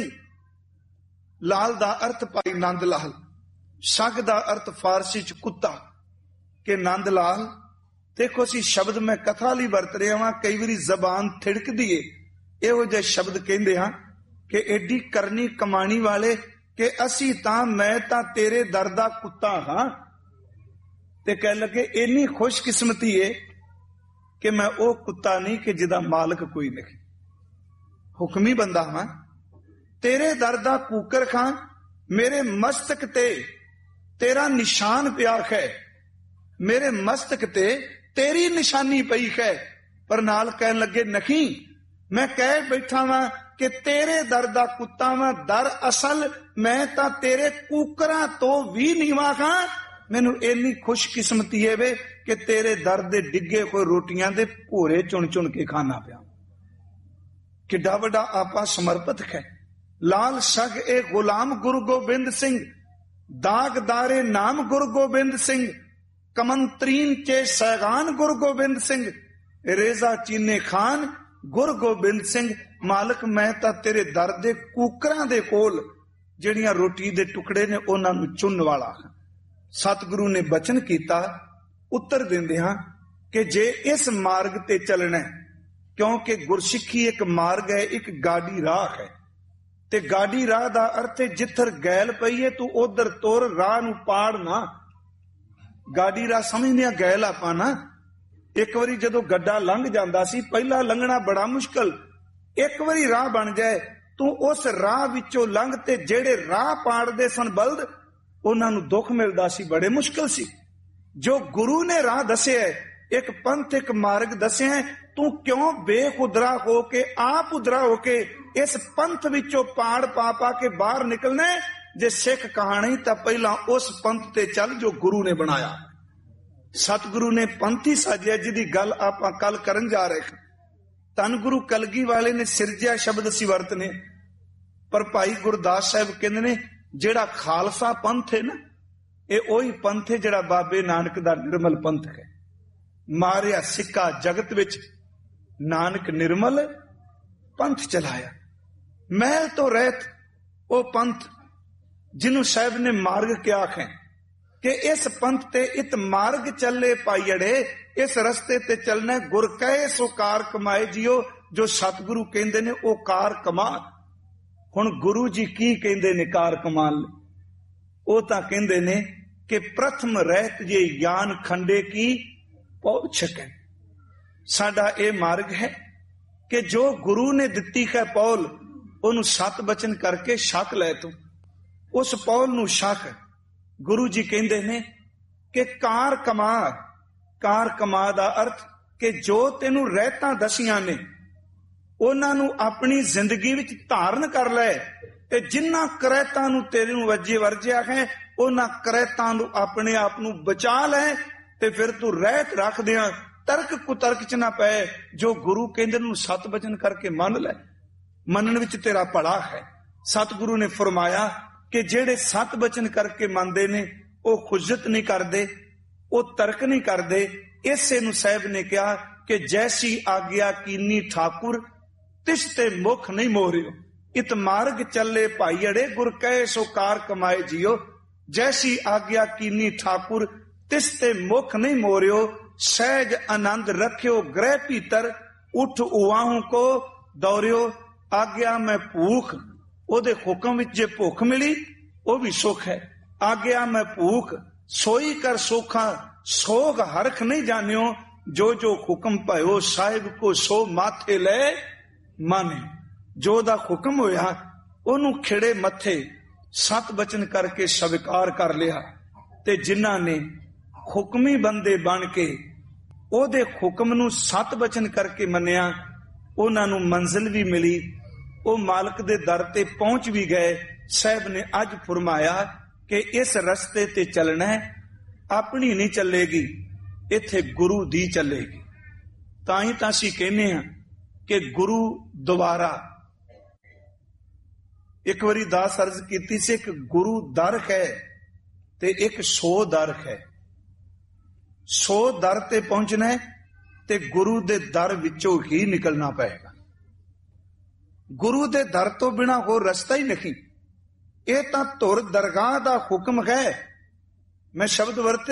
ਲਾਲ ਦਾ ਅਰਥ ਭਾਈ ਨੰਦ ਲਾਲ, ਸਗ ਦਾ ਅਰਥ ਫਾਰਸੀ ਚ ਕੁੱਤਾ, ਕਿ ਨੰਦ ਲਾਲ। ਦੇਖੋ ਅਸੀਂ ਸ਼ਬਦ ਮੈਂ ਕਥਾ ਲਈ ਵਰਤ ਰਿਹਾ ਵਾਂ, ਕਈ ਵਾਰੀ ਜ਼ਬਾਨ ਥਿੜਕਦੀ ਏ, ਇਹੋ ਜਿਹੇ ਸ਼ਬਦ ਕਹਿੰਦੇ ਹਾਂ ਕਿ ਏਡੀ ਕਰਨੀ ਕਮਾਣੀ ਵਾਲੇ, ਕਿ ਅਸੀਂ ਤਾਂ ਮੈਂ ਤਾਂ ਤੇਰੇ ਦਰ ਦਾ ਕੁੱਤਾ ਹਾਂ। ਤੇ ਕਹਿ ਲੱਗੇ ਇੰਨੀ ਖੁਸ਼ਕਿਸਮਤੀ ਏ ਕਿ ਮੈਂ ਉਹ ਕੁੱਤਾ ਨਹੀਂ ਕਿ ਜਿਹਦਾ ਮਾਲਕ ਕੋਈ ਨਹੀਂ, ਹੁਕਮੀ ਬੰਦਾ ਹਾਂ। ਤੇਰੇ ਦਰ ਦਾ ਕੂਕਰ ਖਾਂ, ਮੇਰੇ ਮਸਤਕ ਤੇ ਤੇਰਾ ਨਿਸ਼ਾਨ ਪਿਆ ਹੈ, ਮੇਰੇ ਮਸਤਕ ਤੇ ਤੇਰੀ ਨਿਸ਼ਾਨੀ ਪਈ ਹੈ। ਪਰ ਨਾਲ ਕਹਿਣ ਲੱਗੇ ਨਹੀਂ, ਮੈਂ ਕਹਿ ਬੈਠਾ ਵਾਂ ਕਿ ਤੇਰੇ ਦਰ ਦਾ ਕੁੱਤਾ ਵਾਂ, ਦਰ ਅਸਲ ਮੈਂ ਤਾਂ ਤੇਰੇ ਕੂਕਰਾਂ ਤੋਂ ਵੀ ਨੀਵਾਂ ਖਾਂ। ਮੈਨੂੰ ਇੰਨੀ ਖੁਸ਼ਕਿਸਮਤੀ ਹੈ ਵੇ ਕਿ ਤੇਰੇ ਦਰ ਦੇ ਡਿੱਗੇ ਹੋਏ ਰੋਟੀਆਂ ਦੇ ਭੋਰੇ ਚੁਣ ਚੁਣ ਕੇ ਖਾਣਾ ਪਿਆ। ਕਿੱਡਾ ਵੱਡਾ ਆਪਾ ਸਮਰਪਿਤ ਹੈ। ਲਾਲ ਸਗ ਇਹ ਗੁਲਾਮ ਗੁਰੂ ਗੋਬਿੰਦ ਸਿੰਘ, ਦਾਗਦਾਰੇ ਨਾਮ ਗੁਰੂ ਗੋਬਿੰਦ ਸਿੰਘ, ਕਮੰਤਰੀਨ ਚੇ ਸੈਗਾਨ ਗੁਰੂ ਗੋਬਿੰਦ ਸਿੰਘ, ਰੇਜ਼ਾ ਚੀਨੇ ਖਾਨ ਗੁਰੂ ਗੋਬਿੰਦ ਸਿੰਘ। ਮਾਲਕ ਮੈਂ ਤਾਂ ਤੇਰੇ ਦਰ ਦੇ ਕੂਕਰਾਂ ਦੇ ਕੋਲ ਜਿਹੜੀਆਂ ਰੋਟੀ ਦੇ ਟੁਕੜੇ ਨੇ ਉਹਨਾਂ ਨੂੰ ਚੁਣਨ ਵਾਲਾ। ਸਤਿਗੁਰੂ ਨੇ ਬਚਨ ਕੀਤਾ, ਉੱਤਰ ਦਿੰਦੇ ਹਾਂ ਕਿ ਜੇ ਇਸ ਮਾਰਗ ਤੇ ਚੱਲਣਾ, ਕਿਉਂਕਿ ਗੁਰਸਿੱਖੀ ਇੱਕ ਮਾਰਗ ਹੈ, ਇੱਕ ਗਾਡੀ ਰਾਹ ਹੈ। ਤੇ ਗਾਡੀ ਰਾਹ ਦਾ ਅਰਥ ਹੈ ਜਿੱਥਰ ਗੈਲ ਪਈਏ ਤੂੰ ਉਧਰ ਤੁਰ, ਰਾਹ ਨੂੰ ਪਾੜ ਨਾ। ਗਾਡੀ ਰਾਹ ਸਮਝਦੇ ਆ ਗੈਲ ਆਪਾਂ ਨਾ। ਇੱਕ ਵਾਰੀ ਜਦੋਂ ਗੱਡਾ ਲੰਘ ਜਾਂਦਾ ਸੀ, ਪਹਿਲਾਂ ਲੰਘਣਾ ਬੜਾ ਮੁਸ਼ਕਲ, ਇੱਕ ਵਾਰੀ ਰਾਹ ਬਣ ਜਾਏ ਤੂੰ ਉਸ ਰਾਹ ਵਿੱਚੋਂ ਲੰਘ, ਤੇ ਜਿਹੜੇ ਰਾਹ ਪਾੜਦੇ ਸਨ ਬਲਦ, ਉਹਨਾਂ ਨੂੰ ਦੁੱਖ ਮਿਲਦਾ ਸੀ, ਬੜੇ ਮੁਸ਼ਕਲ ਸੀ। ਜੋ ਗੁਰੂ ਨੇ ਰਾਹ ਦੱਸਿਆ, ਇੱਕ ਪੰਥ ਇੱਕ ਮਾਰਗ ਦੱਸਿਆ, ਤੂੰ ਕਿਉਂ ਬੇਖੁਦਰਾ ਹੋ ਕੇ ਆਪ ਉਦਰਾ ਹੋ ਕੇ ਇਸ ਪੰਥ ਵਿੱਚੋਂ ਪਾੜ ਪਾ ਪਾ ਕੇ ਬਾਹਰ ਨਿਕਲਣਾ? ਜੇ ਸਿੱਖ ਕਹਾਣੀ ਤਾਂ ਪਹਿਲਾਂ ਉਸ ਪੰਥ ਤੇ ਚੱਲ ਜੋ ਗੁਰੂ ਨੇ ਬਣਾਇਆ। ਸਤਿਗੁਰੂ ਨੇ ਪੰਥ ਹੀ ਸਾਜਿਆ, ਜਿਹਦੀ ਗੱਲ ਆਪਾਂ ਕੱਲ ਕਰਨ ਜਾ ਰਹੇ ਹਾਂ। ਧੰਨ ਗੁਰੂ ਕਲਗੀ ਵਾਲੇ ਨੇ ਸਿਰਜਿਆ ਸ਼ਬਦ ਅਸੀਂ ਵਰਤਨੇ, ਪਰ ਭਾਈ ਗੁਰਦਾਸ ਸਾਹਿਬ ਕਹਿੰਦੇ ਨੇ ਜਿਹੜਾ ਖਾਲਸਾ ਪੰਥ ਹੈ ਨਾ, ਇਹ ਉਹੀ ਪੰਥ ਹੈ ਜਿਹੜਾ ਬਾਬੇ ਨਾਨਕ ਦਾ ਨਿਰਮਲ ਪੰਥ ਹੈ। ਮਾਰਿਆ ਸਿੱਕਾ ਜਗਤ ਵਿੱਚ, ਨਾਨਕ ਨਿਰਮਲ ਪੰਥ ਚਲਾਇਆ। ਮਹਿਲ ਤੋਂ ਰਹਿਤ ਉਹ ਪੰਥ ਜਿਹਨੂੰ ਸਾਹਿਬ ਨੇ ਮਾਰਗ ਕਿਹਾ ਹੈ ਕਿ ਇਸ ਪੰਥ ਤੇ ਇਤ ਮਾਰਗ ਚੱਲੇ ਪਾਈੜੇ, ਇਸ ਰਸਤੇ ਤੇ ਚੱਲਣਾ। ਗੁਰ ਕਹੇ ਸੋ ਕਾਰ ਕਮਾਏ ਜੀਓ, ਜੋ ਸਤਿਗੁਰੂ ਕਹਿੰਦੇ ਨੇ ਉਹ ਕਾਰ ਕਮਾ। ਹੁਣ ਗੁਰੂ ਜੀ ਕੀ ਕਹਿੰਦੇ ਨੇ ਕਾਰ ਕਮਾਨ ਲਈ? ਉਹ ਤਾਂ ਕਹਿੰਦੇ ਨੇ ਕਿ ਪ੍ਰਥਮ ਰਹਿਤ ਜੇ ਗਿਆਨ ਖੰਡੇ ਕੀ ਪਹੁੰਚ ਸਕੇ। ਸਾਡਾ ਇਹ ਮਾਰਗ ਹੈ ਕਿ ਜੋ ਗੁਰੂ ਨੇ ਦਿੱਤੀ ਹੈ ਪੌਲ, ਉਹਨੂੰ ਸਤ ਬਚਨ ਕਰਕੇ ਛਕ ਲੈ ਤੂੰ, ਉਸ ਪੌਲ ਨੂੰ ਛਕ। ਗੁਰੂ ਜੀ ਕਹਿੰਦੇ ਨੇ ਕਿ ਕਾਰ ਕਮਾ। ਕਾਰ ਕਮਾ ਦਾ ਅਰਥ ਕਿ ਜੋ ਤੈਨੂੰ ਰਹਿਤਾਂ ਦਸੀਆਂ ਨੇ ਉਹਨਾਂ ਨੂੰ ਆਪਣੀ ਜ਼ਿੰਦਗੀ ਵਿੱਚ ਧਾਰਨ ਕਰ ਲੈ, ਤੇ ਜਿਨ੍ਹਾਂ ਕਰੈਤਾਂ ਨੂੰ ਤੇਰੇ ਨੂੰ ਵੱਜੇ ਵਰਜਿਆ ਹੈ ਉਹਨਾਂ ਕਰੈਤਾਂ ਨੂੰ ਆਪਣੇ ਆਪ ਨੂੰ ਬਚਾ ਲੈ, ਤੇ ਫਿਰ ਤੂੰ ਰਹਿਤ ਰੱਖਦਿਆਂ ਤਰਕ ਕੁਤਰਕ ਚ ਨਾ ਪਏ। ਜੋ ਗੁਰੂ ਕਹਿੰਦੇ ਨੂੰ ਸਤ ਬਚਨ ਕਰਕੇ ਮੰਨ ਲੈ, ਮੰਨਣ ਵਿੱਚ ਤੇਰਾ ਭਲਾ ਹੈ। ਸਤਿਗੁਰੂ ਨੇ ਫਰਮਾਇਆ ਕਿ ਜਿਹੜੇ ਸਤ ਬਚਨ ਕਰਕੇ ਮੰਨਦੇ ਨੇ ਉਹ ਖੁਜਤ ਨਹੀਂ ਕਰਦੇ, ਉਹ ਤਰਕ ਨਹੀਂ ਕਰਦੇ। ਇਸੇ ਨੂੰ ਸਾਹਿਬ ਨੇ ਕਿਹਾ ਕਿ ਜੈਸੀ ਆਗਿਆ ਕੀਨੀ ਠਾਕੁਰ, ਤਿਸ ਤੇ ਮੁਖ ਨਹੀਂ ਮੋਰਿਓ। ਇਤ ਮਾਰਗ ਚੱਲੇ ਭਾਈੜੇ, ਗੁਰ ਕਹੇ ਸੋ ਕਾਰ ਕਮਾਏ ਜੀਓ। ਜੈਸੀ ਆਗਿਆ ਕੀਨੀ ਠਾਕੁਰ, ਤਿਸ ਤੇ ਮੁਖ ਨਹੀਂ ਮੋਰਿਓ। ਸਹਿਜ ਆਨੰਦ ਰੱਖਿਓ ਗ੍ਰਹਿ ਭੀਤਰ, ਉਠ ਉਵਾਹੂ ਕੋ ਦੌਰਿਓ। ਆਗਿਆ ਮੈਂ ਭੂਖ, ਉਹਦੇ ਹੁਕਮ ਵਿੱਚ ਜੇ ਭੁੱਖ ਮਿਲੀ ਉਹ ਵੀ ਸੁੱਖ ਹੈ। ਆਗਿਆ ਮੈਂ ਭੂਖ, ਸੋਈ ਕਰ ਸੋਖਾ, ਸੋਗ ਹਰਖ ਨਹੀਂ ਜਾਣਿਓ। ਜੋ ਜੋ ਹੁਕਮ ਭਇਓ, ਸਾਹਿਬ ਕੋ ਸੋ ਮਾਥੇ ਲੈ ਮਾਨੇ। ਜੋ ਦਾ ਹੁਕਮ ਹੋਇਆ ਉਹਨੂੰ ਖਿੜੇ ਮੱਥੇ ਸਤ ਬਚਨ ਕਰਕੇ ਸਵੀਕਾਰ ਕਰ ਲਿਆ। ਤੇ ਜਿਨ੍ਹਾਂ ਨੇ ਹੁਕਮੀ ਬੰਦੇ ਬਣ ਕੇ ਉਹਦੇ ਹੁਕਮ ਨੂੰ ਸਤ ਬਚਨ ਕਰਕੇ ਮੰਨਿਆ, ਉਹਨਾਂ ਨੂੰ ਮੰਜ਼ਿਲ ਵੀ ਮਿਲੀ, ਉਹ ਮਾਲਕ ਦੇ ਦਰ ਤੇ ਪਹੁੰਚ ਵੀ ਗਏ। ਸਾਹਿਬ ਨੇ ਅੱਜ ਫਰਮਾਇਆ ਕਿ ਇਸ ਰਸਤੇ ਤੇ ਚੱਲਣਾ ਹੈ, ਆਪਣੀ ਨਹੀਂ ਚੱਲੇਗੀ, ਇੱਥੇ ਗੁਰੂ ਦੀ ਚੱਲੇਗੀ। ਤਾਂ ਹੀ ਤਾਂ ਅਸੀਂ ਕਹਿੰਦੇ ਹਾਂ ਕਿ ਗੁਰੂ ਦੁਆਰਾ, ਇੱਕ ਵਾਰੀ ਦਾਸ ਅਰਜ਼ ਕੀਤੀ ਸੀ, ਇੱਕ ਗੁਰੂ ਦਰ ਹੈ ਤੇ ਇੱਕ ਸੋ ਦਰ ਹੈ। ਸੋ ਦਰ ਤੇ ਪਹੁੰਚਣਾ ਹੈ ਤੇ ਗੁਰੂ ਦੇ ਦਰ ਵਿੱਚੋਂ ਹੀ ਨਿਕਲਣਾ ਪਏਗਾ। ਗੁਰੂ ਦੇ ਦਰ ਤੋਂ ਬਿਨਾ ਹੋਰ ਰਸਤਾ ਹੀ ਨਹੀਂ। ਇਹ ਤਾਂ ਧੁਰ ਦਰਗਾਹ ਦਾ ਹੁਕਮ ਹੈ। ਮੈਂ ਸ਼ਬਦ ਵਰਤੇ